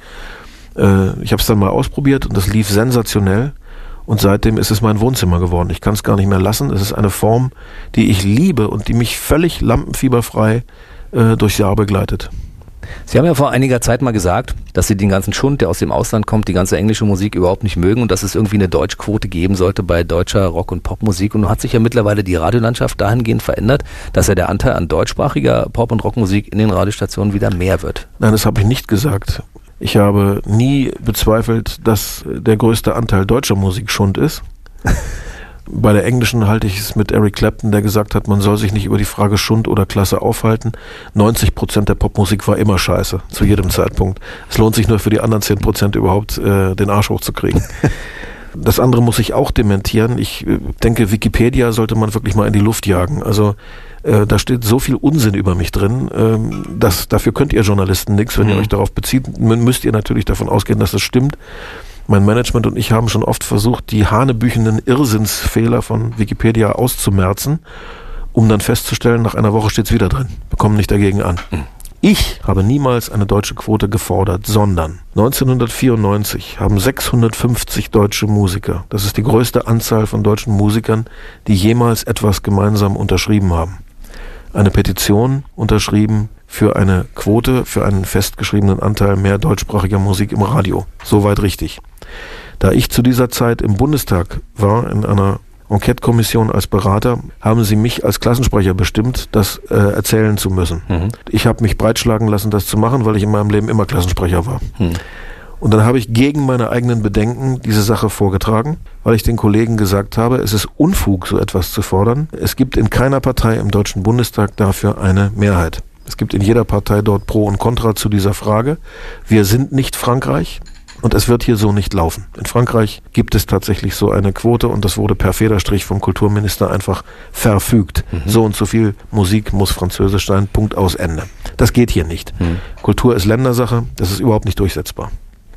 Äh, ich habe es dann mal ausprobiert und das lief sensationell. Und seitdem ist es mein Wohnzimmer geworden. Ich kann es gar nicht mehr lassen. Es ist eine Form, die ich liebe und die mich völlig lampenfieberfrei äh, durchs Jahr begleitet. Sie haben ja vor einiger Zeit mal gesagt, dass Sie den ganzen Schund, der aus dem Ausland kommt, die ganze englische Musik überhaupt nicht mögen und dass es irgendwie eine Deutschquote geben sollte bei deutscher Rock- und Popmusik. Und nun hat sich ja mittlerweile die Radiolandschaft dahingehend verändert, dass ja der Anteil an deutschsprachiger Pop- und Rockmusik in den Radiostationen wieder mehr wird. Nein, das habe ich nicht gesagt. Ich habe nie bezweifelt, dass der größte Anteil deutscher Musik Schund ist. Bei der englischen halte ich es mit Eric Clapton, der gesagt hat, man soll sich nicht über die Frage Schund oder Klasse aufhalten. neunzig Prozent der Popmusik war immer scheiße, zu jedem Zeitpunkt. Es lohnt sich nur für die anderen zehn Prozent überhaupt äh, den Arsch hochzukriegen. Das andere muss ich auch dementieren. Ich äh, denke, Wikipedia sollte man wirklich mal in die Luft jagen. Also äh, da steht so viel Unsinn über mich drin, ähm, dass, dafür könnt ihr Journalisten nichts. Wenn mhm. ihr euch darauf bezieht, müsst ihr natürlich davon ausgehen, dass das stimmt. Mein Management und ich haben schon oft versucht, die hanebüchenden Irrsinnsfehler von Wikipedia auszumerzen, um dann festzustellen, nach einer Woche steht's wieder drin. Wir kommen nicht dagegen an. Mhm. Ich habe niemals eine deutsche Quote gefordert, sondern neunzehnhundertvierundneunzig haben sechshundertfünfzig deutsche Musiker, das ist die größte Anzahl von deutschen Musikern, die jemals etwas gemeinsam unterschrieben haben, eine Petition unterschrieben für eine Quote, für einen festgeschriebenen Anteil mehr deutschsprachiger Musik im Radio. Soweit richtig. Da ich zu dieser Zeit im Bundestag war, in einer Enquete-Kommission als Berater, haben sie mich als Klassensprecher bestimmt, das äh, erzählen zu müssen. Mhm. Ich habe mich breitschlagen lassen, das zu machen, weil ich in meinem Leben immer Klassensprecher war. Mhm. Und dann habe ich gegen meine eigenen Bedenken diese Sache vorgetragen, weil ich den Kollegen gesagt habe, es ist Unfug, so etwas zu fordern. Es gibt in keiner Partei im Deutschen Bundestag dafür eine Mehrheit. Es gibt in jeder Partei dort Pro und Contra zu dieser Frage. Wir sind nicht Frankreich. Und es wird hier so nicht laufen. In Frankreich gibt es tatsächlich so eine Quote und das wurde per Federstrich vom Kulturminister einfach verfügt. Mhm. So und so viel Musik muss französisch sein, Punkt, aus, Ende. Das geht hier nicht. Mhm. Kultur ist Ländersache, das ist überhaupt nicht durchsetzbar.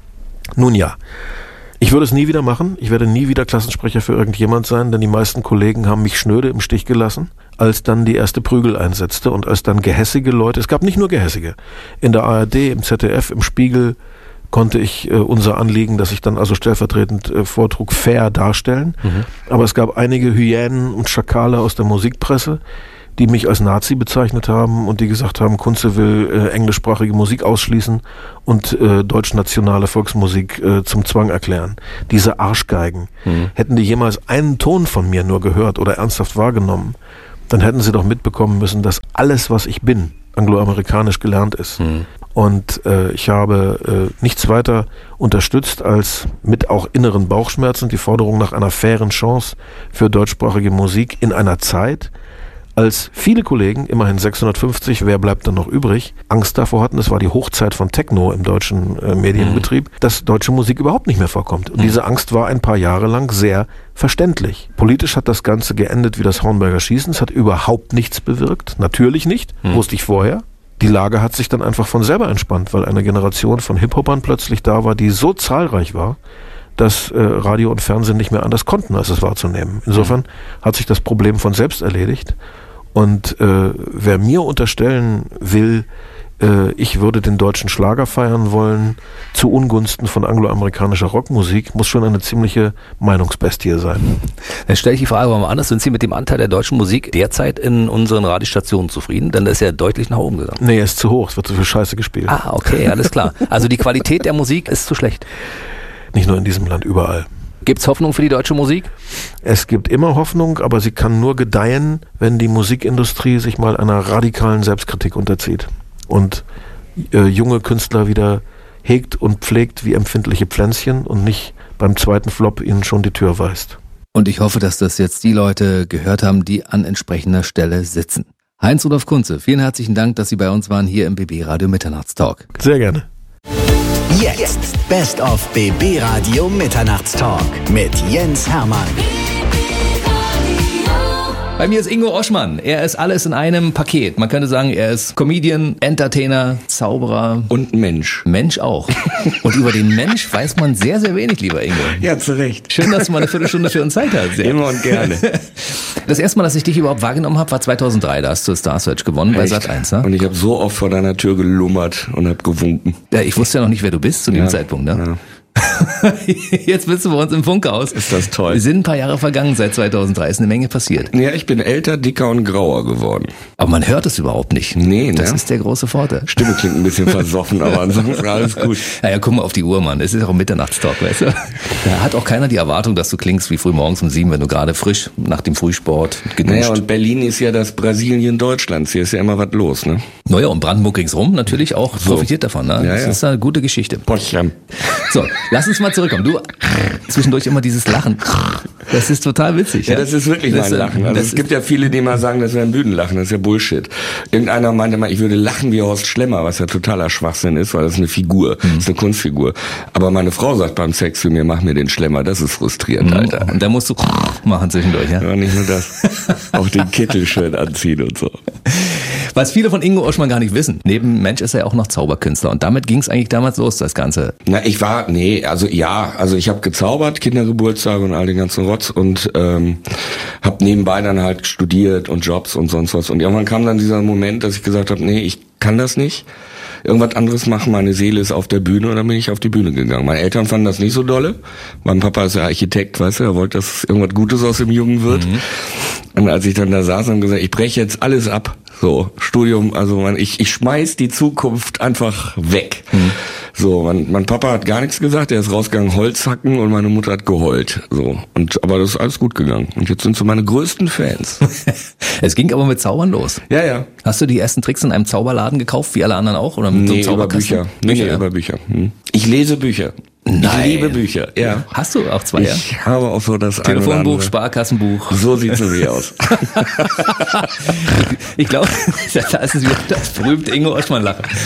Nun ja, ich würde es nie wieder machen. Ich werde nie wieder Klassensprecher für irgendjemand sein, denn die meisten Kollegen haben mich schnöde im Stich gelassen, als dann die erste Prügel einsetzte und als dann gehässige Leute, es gab nicht nur gehässige, in der A R D, im Z D F, im Spiegel konnte ich äh, unser Anliegen, das ich dann also stellvertretend äh, vortrug, fair darstellen. Mhm. Aber es gab einige Hyänen und Schakale aus der Musikpresse, die mich als Nazi bezeichnet haben und die gesagt haben, Kunze will äh, englischsprachige Musik ausschließen und äh, deutschnationale Volksmusik äh, zum Zwang erklären. Diese Arschgeigen. Mhm. Hätten die jemals einen Ton von mir nur gehört oder ernsthaft wahrgenommen, dann hätten sie doch mitbekommen müssen, dass alles, was ich bin, angloamerikanisch gelernt ist. Mhm. Und äh, ich habe äh, nichts weiter unterstützt als mit auch inneren Bauchschmerzen die Forderung nach einer fairen Chance für deutschsprachige Musik in einer Zeit, als viele Kollegen, immerhin sechshundertfünfzig, wer bleibt dann noch übrig, Angst davor hatten, es war die Hochzeit von Techno im deutschen äh, Medienbetrieb, mhm. dass deutsche Musik überhaupt nicht mehr vorkommt. Und mhm. diese Angst war ein paar Jahre lang sehr verständlich. Politisch hat das Ganze geendet wie das Hornberger Schießen. Es hat überhaupt nichts bewirkt. Natürlich nicht, mhm. wusste ich vorher. Die Lage hat sich dann einfach von selber entspannt, weil eine Generation von Hip-Hopern plötzlich da war, die so zahlreich war, dass äh, Radio und Fernsehen nicht mehr anders konnten, als es wahrzunehmen. Insofern hat sich das Problem von selbst erledigt. Und äh, wer mir unterstellen will, äh, ich würde den deutschen Schlager feiern wollen, zu Ungunsten von angloamerikanischer Rockmusik, muss schon eine ziemliche Meinungsbestie sein. Dann stelle ich die Frage mal anders. Sind Sie mit dem Anteil der deutschen Musik derzeit in unseren Radiostationen zufrieden? Denn der ist ja deutlich nach oben gegangen. Nee, er ist zu hoch. Es wird zu viel Scheiße gespielt. Ah, okay, alles klar. Also die Qualität der Musik ist zu schlecht. Nicht nur in diesem Land, überall. Gibt's Hoffnung für die deutsche Musik? Es gibt immer Hoffnung, aber sie kann nur gedeihen, wenn die Musikindustrie sich mal einer radikalen Selbstkritik unterzieht und äh, junge Künstler wieder hegt und pflegt wie empfindliche Pflänzchen und nicht beim zweiten Flop ihnen schon die Tür weist. Und ich hoffe, dass das jetzt die Leute gehört haben, die an entsprechender Stelle sitzen. Heinz-Rudolf Kunze, vielen herzlichen Dank, dass Sie bei uns waren hier im B B Radio Mitternachtstalk. Sehr gerne. Jetzt Best of B B Radio Mitternachtstalk mit Jens Hermann. Bei mir ist Ingo Oschmann. Er ist alles in einem Paket. Man könnte sagen, er ist Comedian, Entertainer, Zauberer. Und Mensch. Mensch auch. Und über den Mensch weiß man sehr, sehr wenig, lieber Ingo. Ja, zu Recht. Schön, dass du mal eine Viertelstunde für uns Zeit hast. Ja. Immer und gerne. Das erste Mal, dass ich dich überhaupt wahrgenommen habe, war zweitausenddrei. Da hast du Star Search gewonnen. Echt? Bei Sat eins. Ne? Und ich habe so oft vor deiner Tür gelummert und habe gewunken. Ja, ich wusste ja noch nicht, wer du bist zu dem ja, Zeitpunkt. Ne? Ja. Jetzt bist du bei uns im Funkhaus. Ist das toll. Wir sind ein paar Jahre vergangen seit zweitausenddrei. Ist eine Menge passiert. Ja, ich bin älter, dicker und grauer geworden. Aber man hört es überhaupt nicht. Nee, ne? Das ist der große Vorteil. Stimme klingt ein bisschen versoffen, aber ansonsten alles gut. Naja, guck mal auf die Uhr, Mann. Es ist auch ein Mitternachtstalk, weißt du? Da hat auch keiner die Erwartung, dass du klingst wie früh morgens um sieben, wenn du gerade frisch nach dem Frühsport geduscht. Naja, und Berlin ist ja das Brasilien Deutschlands. Hier ist ja immer was los, ne? Naja, und Brandenburg ringsrum natürlich auch so profitiert davon, ne? Ja, das ja. ist eine gute Geschichte. Potsdam. So, lass uns mal zurückkommen. Du, zwischendurch immer dieses Lachen. Das ist total witzig. Ja, ja? das ist wirklich das mein Lachen. Also es gibt ja viele, die mal sagen, das wäre ein Bühnenlachen. Das ist ja Bullshit. Irgendeiner meinte mal, ich würde lachen wie Horst Schlemmer, was ja totaler Schwachsinn ist, weil das ist eine Figur. Das ist eine Kunstfigur. Aber meine Frau sagt beim Sex zu mir, mach mir den Schlemmer. Das ist frustrierend, Alter. Und da musst du machen zwischendurch, ja? Ja, nicht nur das. Auch den Kittel schön anziehen und so. Was viele von Ingo Oschmann gar nicht wissen. Neben Mensch ist er auch noch Zauberkünstler. Und damit ging es eigentlich damals los, das Ganze. Na, ich war, nee, also ja, also ich habe gezaubert, Kindergeburtstage und all den ganzen Rotz und ähm, habe nebenbei dann halt studiert und Jobs und sonst was. Und irgendwann kam dann dieser Moment, dass ich gesagt habe, nee, ich kann das nicht. Irgendwas anderes machen, meine Seele ist auf der Bühne und dann bin ich auf die Bühne gegangen. Meine Eltern fanden das nicht so dolle. Mein Papa ist ja Architekt, weißt du, er wollte, dass irgendwas Gutes aus dem Jungen wird. Mhm. Und als ich dann da saß und gesagt, ich breche jetzt alles ab, so, Studium, also man, ich, ich schmeiß die Zukunft einfach weg. Mhm. So, mein, mein Papa hat gar nichts gesagt, er ist rausgegangen Holz hacken und meine Mutter hat geheult. So, und aber das ist alles gut gegangen. Und jetzt sind so meine größten Fans. Es ging aber mit Zaubern los. Ja, ja. Hast du die ersten Tricks in einem Zauberladen gekauft, wie alle anderen auch? Oder mit nee, so über Bücher. Nee, nee, über Bücher. Hm. Ich lese Bücher. Nein. Ich liebe Bücher, ja. Hast du auch zwei, ja? Ich habe auch so das Telefonbuch, Sparkassenbuch. So sieht's nämlich aus. Ich glaube, da ist es wieder das berühmte Ingo Oschmann-Lachen.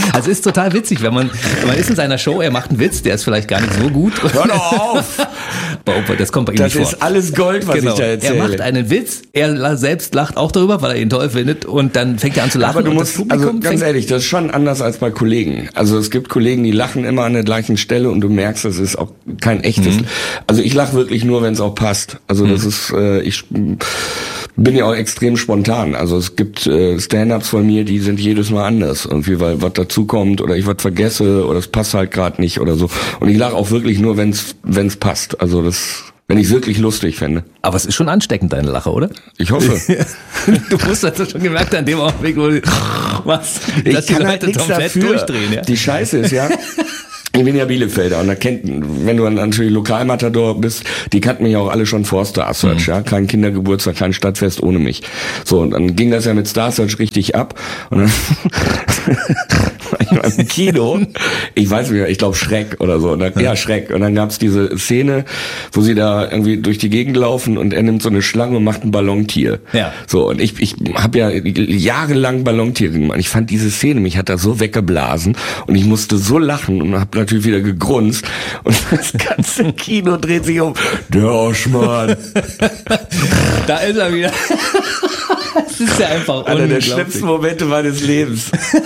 Also ist total witzig, wenn man, man ist in seiner Show, er macht einen Witz, der ist vielleicht gar nicht so gut. Hör doch auf! Das kommt bei ihm Das nicht ist vor. alles Gold, was Genau. ich da erzähle. Er macht einen Witz, er selbst lacht auch darüber, weil er ihn toll findet und dann fängt er an zu lachen. Aber du und musst, das Publikum also ganz fängt ehrlich, das ist schon anders als bei Kollegen. Also es gibt Kollegen, die lachen immer an der gleichen Stelle und du merkst, das ist auch kein echtes. Mhm. Also ich lache wirklich nur, wenn es auch passt. Also das mhm. ist, äh, ich bin ja auch extrem spontan. Also es gibt äh, Stand-ups von mir, die sind jedes Mal anders. Irgendwie, weil was dazukommt oder ich was vergesse oder es passt halt gerade nicht oder so. Und ich lache auch wirklich nur, wenn es wenn es passt. Also das, wenn ich es wirklich lustig finde. Aber es ist schon ansteckend, deine Lache, oder? Ich hoffe. Du musst das schon gemerkt haben, an dem Augenblick, wo du was, ich dass die kann Leute halt nichts komplett dafür. durchdrehen. Ja? Die Scheiße ist ja... Ich bin ja Bielefelder und da kennt, wenn du natürlich Lokalmatador bist, die kannten mich auch alle schon vor Star Search, mhm. ja, kein Kindergeburtstag, kein Stadtfest ohne mich. So, und dann ging das ja mit Star Search richtig ab und dann war ich mal im Kino, ich weiß nicht mehr, ich glaube Schreck oder so, und dann, ja Schreck, und dann gab's diese Szene, wo sie da irgendwie durch die Gegend laufen und er nimmt so eine Schlange und macht ein Ballontier. Ja. So, und ich ich habe ja jahrelang Ballontiere gemacht. Ich fand diese Szene, mich hat da so weggeblasen und ich musste so lachen und habe natürlich wieder gegrunzt und das ganze Kino dreht sich um. Der Oschmann. Da ist er wieder. Das ist ja einfach einer der schlimmsten Momente meines Lebens.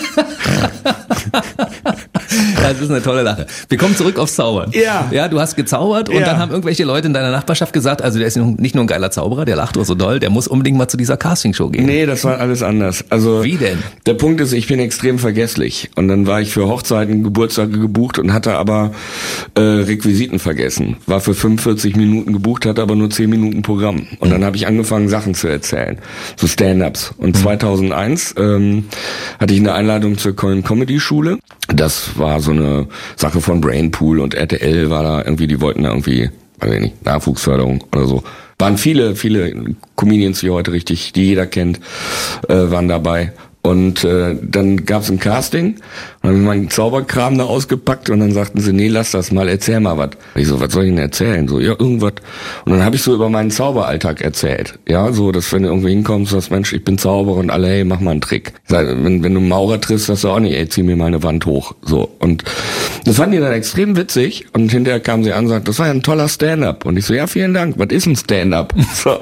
Das ist eine tolle Lache. Wir kommen zurück aufs Zaubern. Ja. Ja, du hast gezaubert und ja. dann haben irgendwelche Leute in deiner Nachbarschaft gesagt, also der ist nicht nur ein geiler Zauberer, der lacht auch so doll, der muss unbedingt mal zu dieser Castingshow gehen. Nee, das war alles anders. Also wie denn? Der Punkt ist, ich bin extrem vergesslich und dann war ich für Hochzeiten, Geburtstage gebucht und hatte aber äh, Requisiten vergessen. War für fünfundvierzig Minuten gebucht, hatte aber nur zehn Minuten Programm. Und dann habe ich angefangen, Sachen zu erzählen, so Stand-ups. Und zweitausendeins ähm, hatte ich eine Einladung zur Köln Comedy Schule. Das war so eine Sache von Brainpool und R T L war da irgendwie, die wollten da irgendwie, weiß ich nicht, Nachwuchsförderung oder so. Waren viele, viele Comedians, die heute richtig, die jeder kennt, äh, waren dabei. Und äh, dann gab's ein Casting und dann habe ich meinen Zauberkram da ausgepackt und dann sagten sie, nee, lass das mal, erzähl mal was. Ich so, was soll ich denn erzählen? So, ja, irgendwas. Und dann habe ich so über meinen Zauberalltag erzählt. Ja, so, dass wenn du irgendwie hinkommst, sagst, Mensch, ich bin Zauberer und alle, hey, mach mal einen Trick. Ich sag, wenn, wenn du einen Maurer triffst, sagst du auch nicht, ey, zieh mir mal eine Wand hoch. So. Und das fanden die dann extrem witzig und hinterher kamen sie an und sagten, das war ja ein toller Stand-up. Und ich so, ja, vielen Dank, was ist ein Stand-up? So.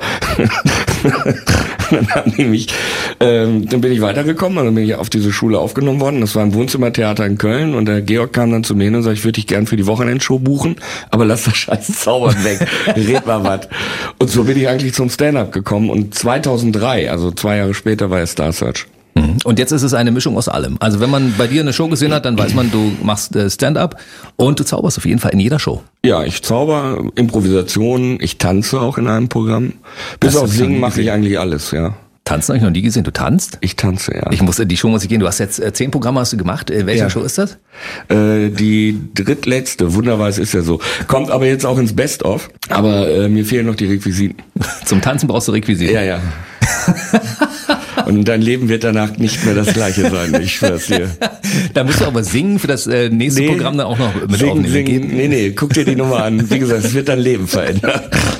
Dann haben die mich, ähm, dann bin ich weitergekommen und dann bin ich auf diese Schule aufgenommen worden. Das war ein Wohnzimmertheater in Köln und der Georg kam dann zu mir hin und sagte, ich würde dich gern für die Wochenendshow buchen, aber lass das scheiß Zaubern weg, red mal was. Und so bin ich eigentlich zum Stand-up gekommen und zweitausenddrei, also zwei Jahre später, war ja Star Search. Und jetzt ist es eine Mischung aus allem. Also wenn man bei dir eine Show gesehen hat, dann weiß man, du machst Stand-up und du zauberst auf jeden Fall in jeder Show. Ja, ich zauber, Improvisation, ich tanze auch in einem Programm. Bis auf Singen mache ich eigentlich alles, ja. Tanzen habe ich noch nie gesehen. Du tanzt? Ich tanze, ja. Ich muss die Show muss ich gehen. Du hast jetzt äh, zehn Programme hast du gemacht. Äh, welche ja. Show ist das? Äh, die drittletzte. Wunderweise ist ja so. Kommt aber jetzt auch ins Best-of. Aber äh, mir fehlen noch die Requisiten. Zum Tanzen brauchst du Requisiten? Ja, ja. Und dein Leben wird danach nicht mehr das gleiche sein, ich schwör's dir. Da musst du aber singen für das äh, nächste nee, Programm dann auch noch mit singen, aufnehmen. Singen, nee, nee, guck dir die Nummer an. Wie gesagt, es wird dein Leben verändern.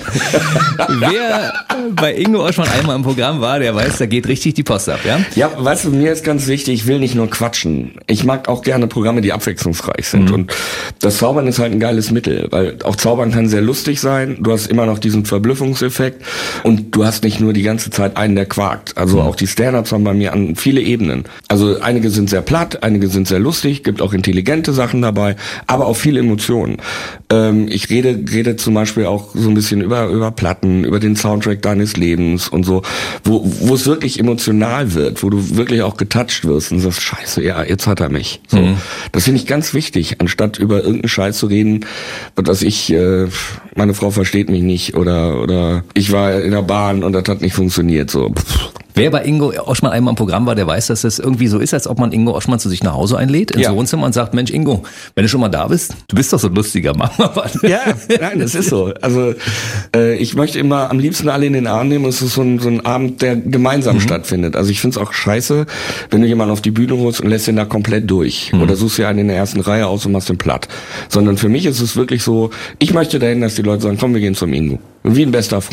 Wer bei Ingo Oschmann einmal im Programm war, der weiß, da geht richtig die Post ab, ja? Ja, weißt du, mir ist ganz wichtig, ich will nicht nur quatschen. Ich mag auch gerne Programme, die abwechslungsreich sind. Mhm. Und das Zaubern ist halt ein geiles Mittel, weil auch Zaubern kann sehr lustig sein. Du hast immer noch diesen Verblüffungseffekt und du hast nicht nur die ganze Zeit einen, der quakt. Also mhm. auch die Stand-ups haben bei mir an viele Ebenen. Also einige sind sehr platt, einige sind sehr lustig, gibt auch intelligente Sachen dabei, aber auch viele Emotionen. Ähm, ich rede, rede zum Beispiel auch so ein bisschen über, über Platten, über den Soundtrack deines Lebens und so, wo, wo es wirklich emotional wird, wo du wirklich auch getoucht wirst und sagst, scheiße, ja, jetzt hat er mich. So. Mhm. Das finde ich ganz wichtig, anstatt über irgendeinen Scheiß zu reden, dass ich, äh, meine Frau versteht mich nicht oder, oder ich war in der Bahn und das hat nicht funktioniert, so. Pff. Wer bei Ingo Oschmann einmal im Programm war, der weiß, dass es irgendwie so ist, als ob man Ingo Oschmann zu sich nach Hause einlädt, ins ja. Wohnzimmer und sagt, Mensch Ingo, wenn du schon mal da bist, du bist doch so ein lustiger, mach mal was. Ja, nein, das ist so. Also äh, ich möchte immer am liebsten alle in den Arm nehmen. Es ist so ein, so ein Abend, der gemeinsam mhm. stattfindet. Also ich finde es auch scheiße, wenn du jemanden auf die Bühne holst und lässt den da komplett durch. Mhm. Oder suchst dir einen in der ersten Reihe aus und machst den platt. Sondern für mich ist es wirklich so, ich möchte dahin, dass die Leute sagen, komm, wir gehen zum Ingo. Wie ein bester Freund.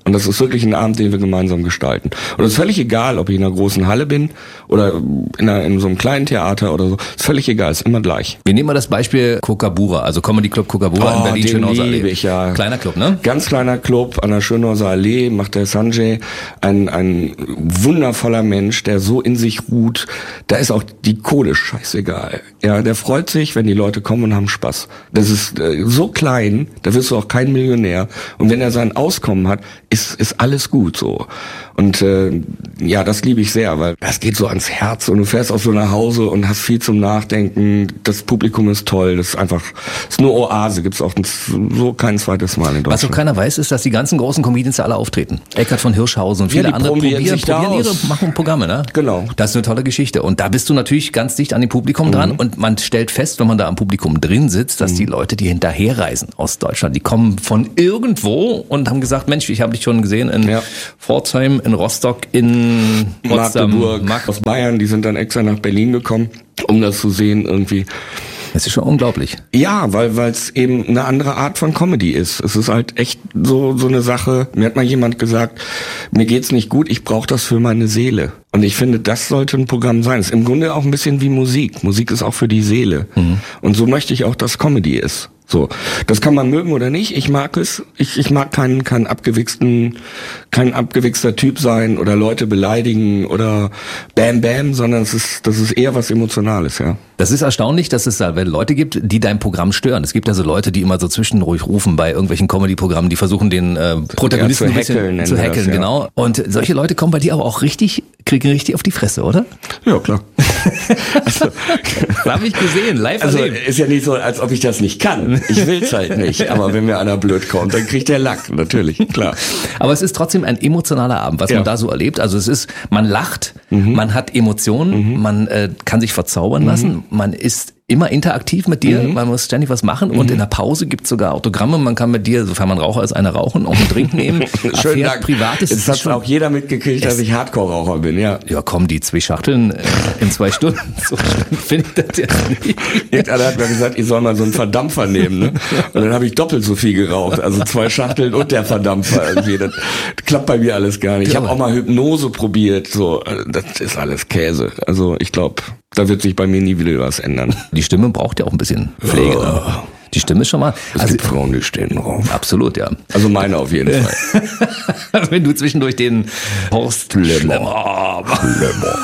Und das ist wirklich ein Abend, den wir gemeinsam gestalten. Und es ist völlig egal, ob ich in einer großen Halle bin oder in, einer, in so einem kleinen Theater oder so. Ist völlig egal, ist immer gleich. Wir nehmen mal das Beispiel Kokabura, also Comedy Club Kokabura Oh, in Berlin, Schönhauser Allee. Ich, ja. Kleiner Club, ne? Ganz kleiner Club an der Schönhauser Allee, macht der Sanjay, ein, ein wundervoller Mensch, der so in sich ruht. Da ist auch die Kohle scheißegal. Ja, der freut sich, wenn die Leute kommen und haben Spaß. Das ist äh, so klein, da wirst du auch kein Millionär. Und wenn er sein Auskommen hat, ist, ist alles gut so. Und äh, ja, das liebe ich sehr, weil das geht so ans Herz und du fährst auch so nach Hause und hast viel zum Nachdenken. Das Publikum ist toll, das ist einfach, das ist nur Oase, gibt's auch so kein zweites Mal in Deutschland. Was so keiner weiß, ist, dass die ganzen großen Comedians alle auftreten. Eckart von Hirschhausen und viele ja, andere probieren, probieren, probieren ihre, aus. machen Programme, ne? Genau. Das ist eine tolle Geschichte. Und da bist du natürlich ganz dicht an dem Publikum dran Mhm. und man stellt fest, wenn man da am Publikum drin sitzt, dass mhm. die Leute, die hinterherreisen aus Deutschland, die kommen von irgendwo und haben gesagt, Mensch, ich habe dich schon gesehen in ja. Pforzheim, in Rostock, in Magdeburg, Mag- aus Bayern, die sind dann extra nach Berlin gekommen, um das zu sehen irgendwie. Das ist schon unglaublich. Ja, weil weil es eben eine andere Art von Comedy ist. Es ist halt echt so so eine Sache. Mir hat mal jemand gesagt, mir geht's nicht gut, ich brauche das für meine Seele. Und ich finde, das sollte ein Programm sein. Es ist im Grunde auch ein bisschen wie Musik. Musik ist auch für die Seele. Mhm. Und so möchte ich auch, dass Comedy ist. So, das kann man mögen oder nicht. Ich mag es. Ich, ich mag keinen, keinen abgewichsten, kein abgewichster Typ sein oder Leute beleidigen oder Bam Bam, sondern es ist, das ist eher was Emotionales, ja. Das ist erstaunlich, dass es da Leute gibt, die dein Programm stören. Es gibt ja so Leute, die immer so zwischenruhig rufen bei irgendwelchen Comedy-Programmen, die versuchen den äh, Protagonisten ja, zu ein bisschen hackeln, zu hackeln, das, ja. genau. Und solche Leute kommen bei dir aber auch richtig, kriegen richtig auf die Fresse, oder? Ja, klar. Also, das habe ich gesehen, live Also erlebt. ist ja nicht so, als ob ich das nicht kann. Ich will's halt nicht. Aber wenn mir einer blöd kommt, dann kriegt der Lack, natürlich, klar. Aber es ist trotzdem ein emotionaler Abend, was ja. man da so erlebt. Also es ist, man lacht, mhm. man hat Emotionen, mhm. man äh, kann sich verzaubern mhm. lassen, man ist immer interaktiv mit dir, mhm. man muss ständig was machen und mhm. in der Pause gibt's sogar Autogramme, man kann mit dir, sofern man Raucher ist, eine rauchen, auch einen Drink nehmen. Schönen Dank. Privates. Jetzt hat auch jeder mitgekriegt, dass ich Hardcore-Raucher bin, ja. Ja komm, die zwei Schachteln äh, in zwei Stunden, so finde ich das jetzt nicht. Irgendeiner hat mir gesagt, ich soll mal so einen Verdampfer nehmen, ne? Und dann habe ich doppelt so viel geraucht, also zwei Schachteln und der Verdampfer irgendwie. Das klappt bei mir alles gar nicht. Ich habe auch mal Hypnose probiert, so, das ist alles Käse. Also ich glaube, da wird sich bei mir nie wieder was ändern. Die Stimme braucht ja auch ein bisschen Pflege. Oh. Die Stimme ist schon mal... Es also, gibt Frauen, die stehen drauf. Absolut, ja. Also meine auf jeden Fall. Wenn du zwischendurch den Horst Schlemmer... Schlemmer.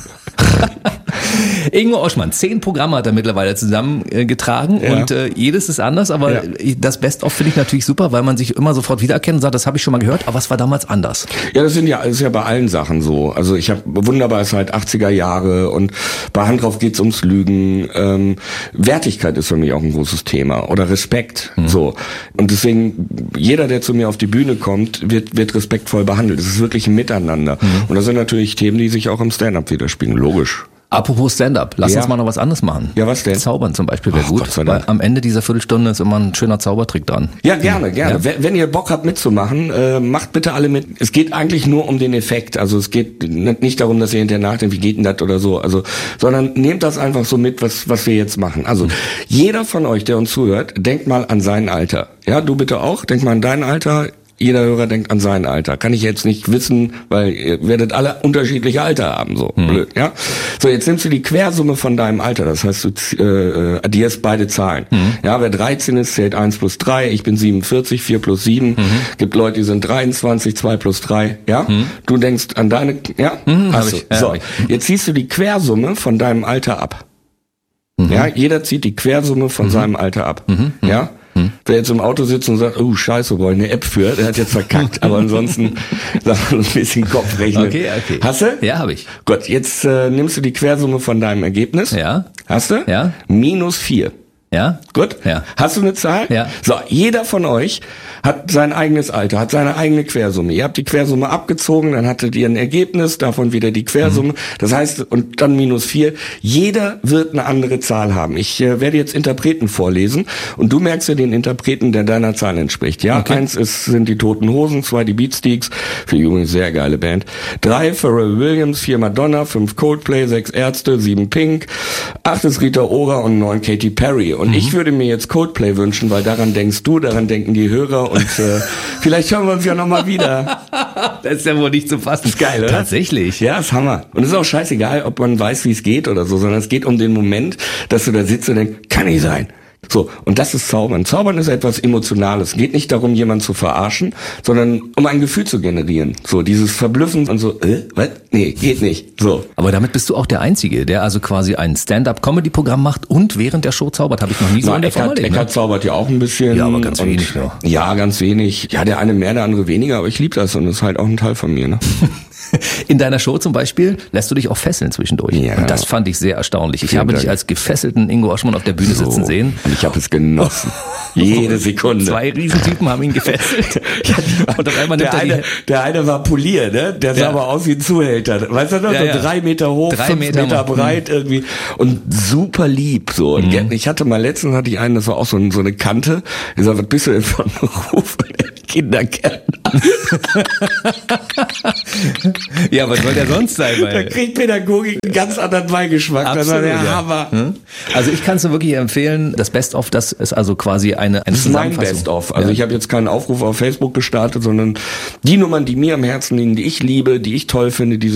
Ingo Oschmann, zehn Programme hat er mittlerweile zusammengetragen äh, ja. und äh, jedes ist anders, aber ja. das Best-of finde ich natürlich super, weil man sich immer sofort wiedererkennt und sagt, das habe ich schon mal gehört, aber was war damals anders? Ja, das sind ja, das ist ja bei allen Sachen so. Also ich habe wunderbar ist halt achtziger Jahre und bei Hand drauf geht's ums Lügen. Ähm, Wertigkeit ist für mich auch ein großes Thema oder Respekt. Mhm. So und deswegen jeder, der zu mir auf die Bühne kommt, wird wird respektvoll behandelt. Es ist wirklich ein Miteinander mhm. und das sind natürlich Themen, die sich auch im Stand-up widerspiegeln. Logisch. Apropos Stand-up, lass ja. uns mal noch was anderes machen. Ja, was denn? Zaubern zum Beispiel wäre gut, weil am Ende dieser Viertelstunde ist immer ein schöner Zaubertrick dran. Ja, gerne, gerne. Ja? Wenn, wenn ihr Bock habt mitzumachen, äh, macht bitte alle mit. Es geht eigentlich nur um den Effekt. Also es geht nicht darum, dass ihr hinterher nachdenkt, wie geht denn das oder so. Also, sondern nehmt das einfach so mit, was was wir jetzt machen. Also mhm. jeder von euch, der uns zuhört, denkt mal an sein Alter. Ja, du bitte auch. Denk mal an dein Alter. Jeder Hörer denkt an sein Alter. Kann ich jetzt nicht wissen, weil ihr werdet alle unterschiedliche Alter haben, so hm. blöd, ja. So, jetzt nimmst du die Quersumme von deinem Alter, das heißt, du äh, addierst beide Zahlen. Hm. Ja, wer dreizehn ist, zählt eins plus drei, ich bin siebenundvierzig, vier plus sieben, mhm. gibt Leute, die sind dreiundzwanzig, zwei plus drei, ja. Hm. Du denkst an deine, ja, hm, hast du. Ich, ja, so, ich. Jetzt ziehst du die Quersumme von deinem Alter ab. Mhm. Ja, jeder zieht die Quersumme von mhm. seinem Alter ab, mhm. ja. Hm. Wer jetzt im Auto sitzt und sagt, oh scheiße, brauche ich eine App für, der hat jetzt verkackt, aber ansonsten sag mal ein bisschen Kopf rechnen. Okay, okay. Hast du? Ja, habe ich. Gut, jetzt äh, nimmst du die Quersumme von deinem Ergebnis. Ja. Hast du? Ja. Minus vier. Ja. Gut? Ja. Hast du eine Zahl? Ja. So, jeder von euch hat sein eigenes Alter, hat seine eigene Quersumme. Ihr habt die Quersumme abgezogen, dann hattet ihr ein Ergebnis, davon wieder die Quersumme. Mhm. Das heißt, und dann minus vier. Jeder wird eine andere Zahl haben. Ich äh, werde jetzt Interpreten vorlesen und du merkst ja den Interpreten, der deiner Zahl entspricht. Ja, okay. Eins ist, sind die Toten Hosen, zwei die Beatsteaks, für die übrigens sehr geile Band. Drei Pharrell Williams, vier Madonna, fünf Coldplay, sechs Ärzte, sieben Pink, acht ist Rita Ora und neun Katy Perry. Und mhm. ich würde mir jetzt Coldplay wünschen, weil daran denkst du, daran denken die Hörer und äh, vielleicht hören wir uns ja nochmal wieder. Das ist ja wohl nicht zu fassen. Das ist geil, oder? Tatsächlich. Ja, ist Hammer. Und es ist auch scheißegal, ob man weiß, wie es geht oder so, sondern es geht um den Moment, dass du da sitzt und denkst, kann nicht sein. So, und das ist Zaubern. Zaubern ist etwas Emotionales. Es geht nicht darum, jemanden zu verarschen, sondern um ein Gefühl zu generieren. So, dieses Verblüffen und so, äh, was? Nee, geht nicht. So. Aber damit bist du auch der Einzige, der also quasi ein Stand-up-Comedy-Programm macht und während der Show zaubert. Habe ich noch nie so Na, in der Form Eckart, erlebt. Eckart Ne? zaubert ja auch ein bisschen. Ja, aber ganz und, wenig noch. Ja, ganz wenig. Ja, der eine mehr, der andere weniger, aber ich liebe das und das ist halt auch ein Teil von mir. Ne? In deiner Show zum Beispiel lässt du dich auch fesseln zwischendurch. Ja. Und das fand ich sehr erstaunlich. Ich Vielen habe Dank. dich als gefesselten Ingo Oschmann auf der Bühne So. sitzen sehen. Und ich habe es genossen. Jede Sekunde. Zwei Riesentypen haben ihn gefesselt. Und auf einmal nimmt Der er die eine, der eine war Polier, ne? Der sah Ja. aber aus wie ein Zuhälter. Weißt du noch? Ja, so ja. drei Meter hoch, Drei fünf Meter Meter, hoch. breit irgendwie. Und super lieb, so. Und Mhm. ich hatte mal letztens hatte ich einen, das war auch so, ein, so eine Kante. Ich sag, was bist du denn für ein Beruf? Kindergärtner. Ja, was soll der sonst sein? Da Weil kriegt Pädagogik einen ganz anderen Beigeschmack. Das war der ja. Hammer. Hm? Also ich kann es nur wirklich empfehlen, das Best-of, das ist also quasi eine, eine Das ist mein Zusammenfassung. Best-of. Also Ja. ich habe jetzt keinen Aufruf auf Facebook gestartet, sondern die Nummern, die mir am Herzen liegen, die ich liebe, die ich toll finde, die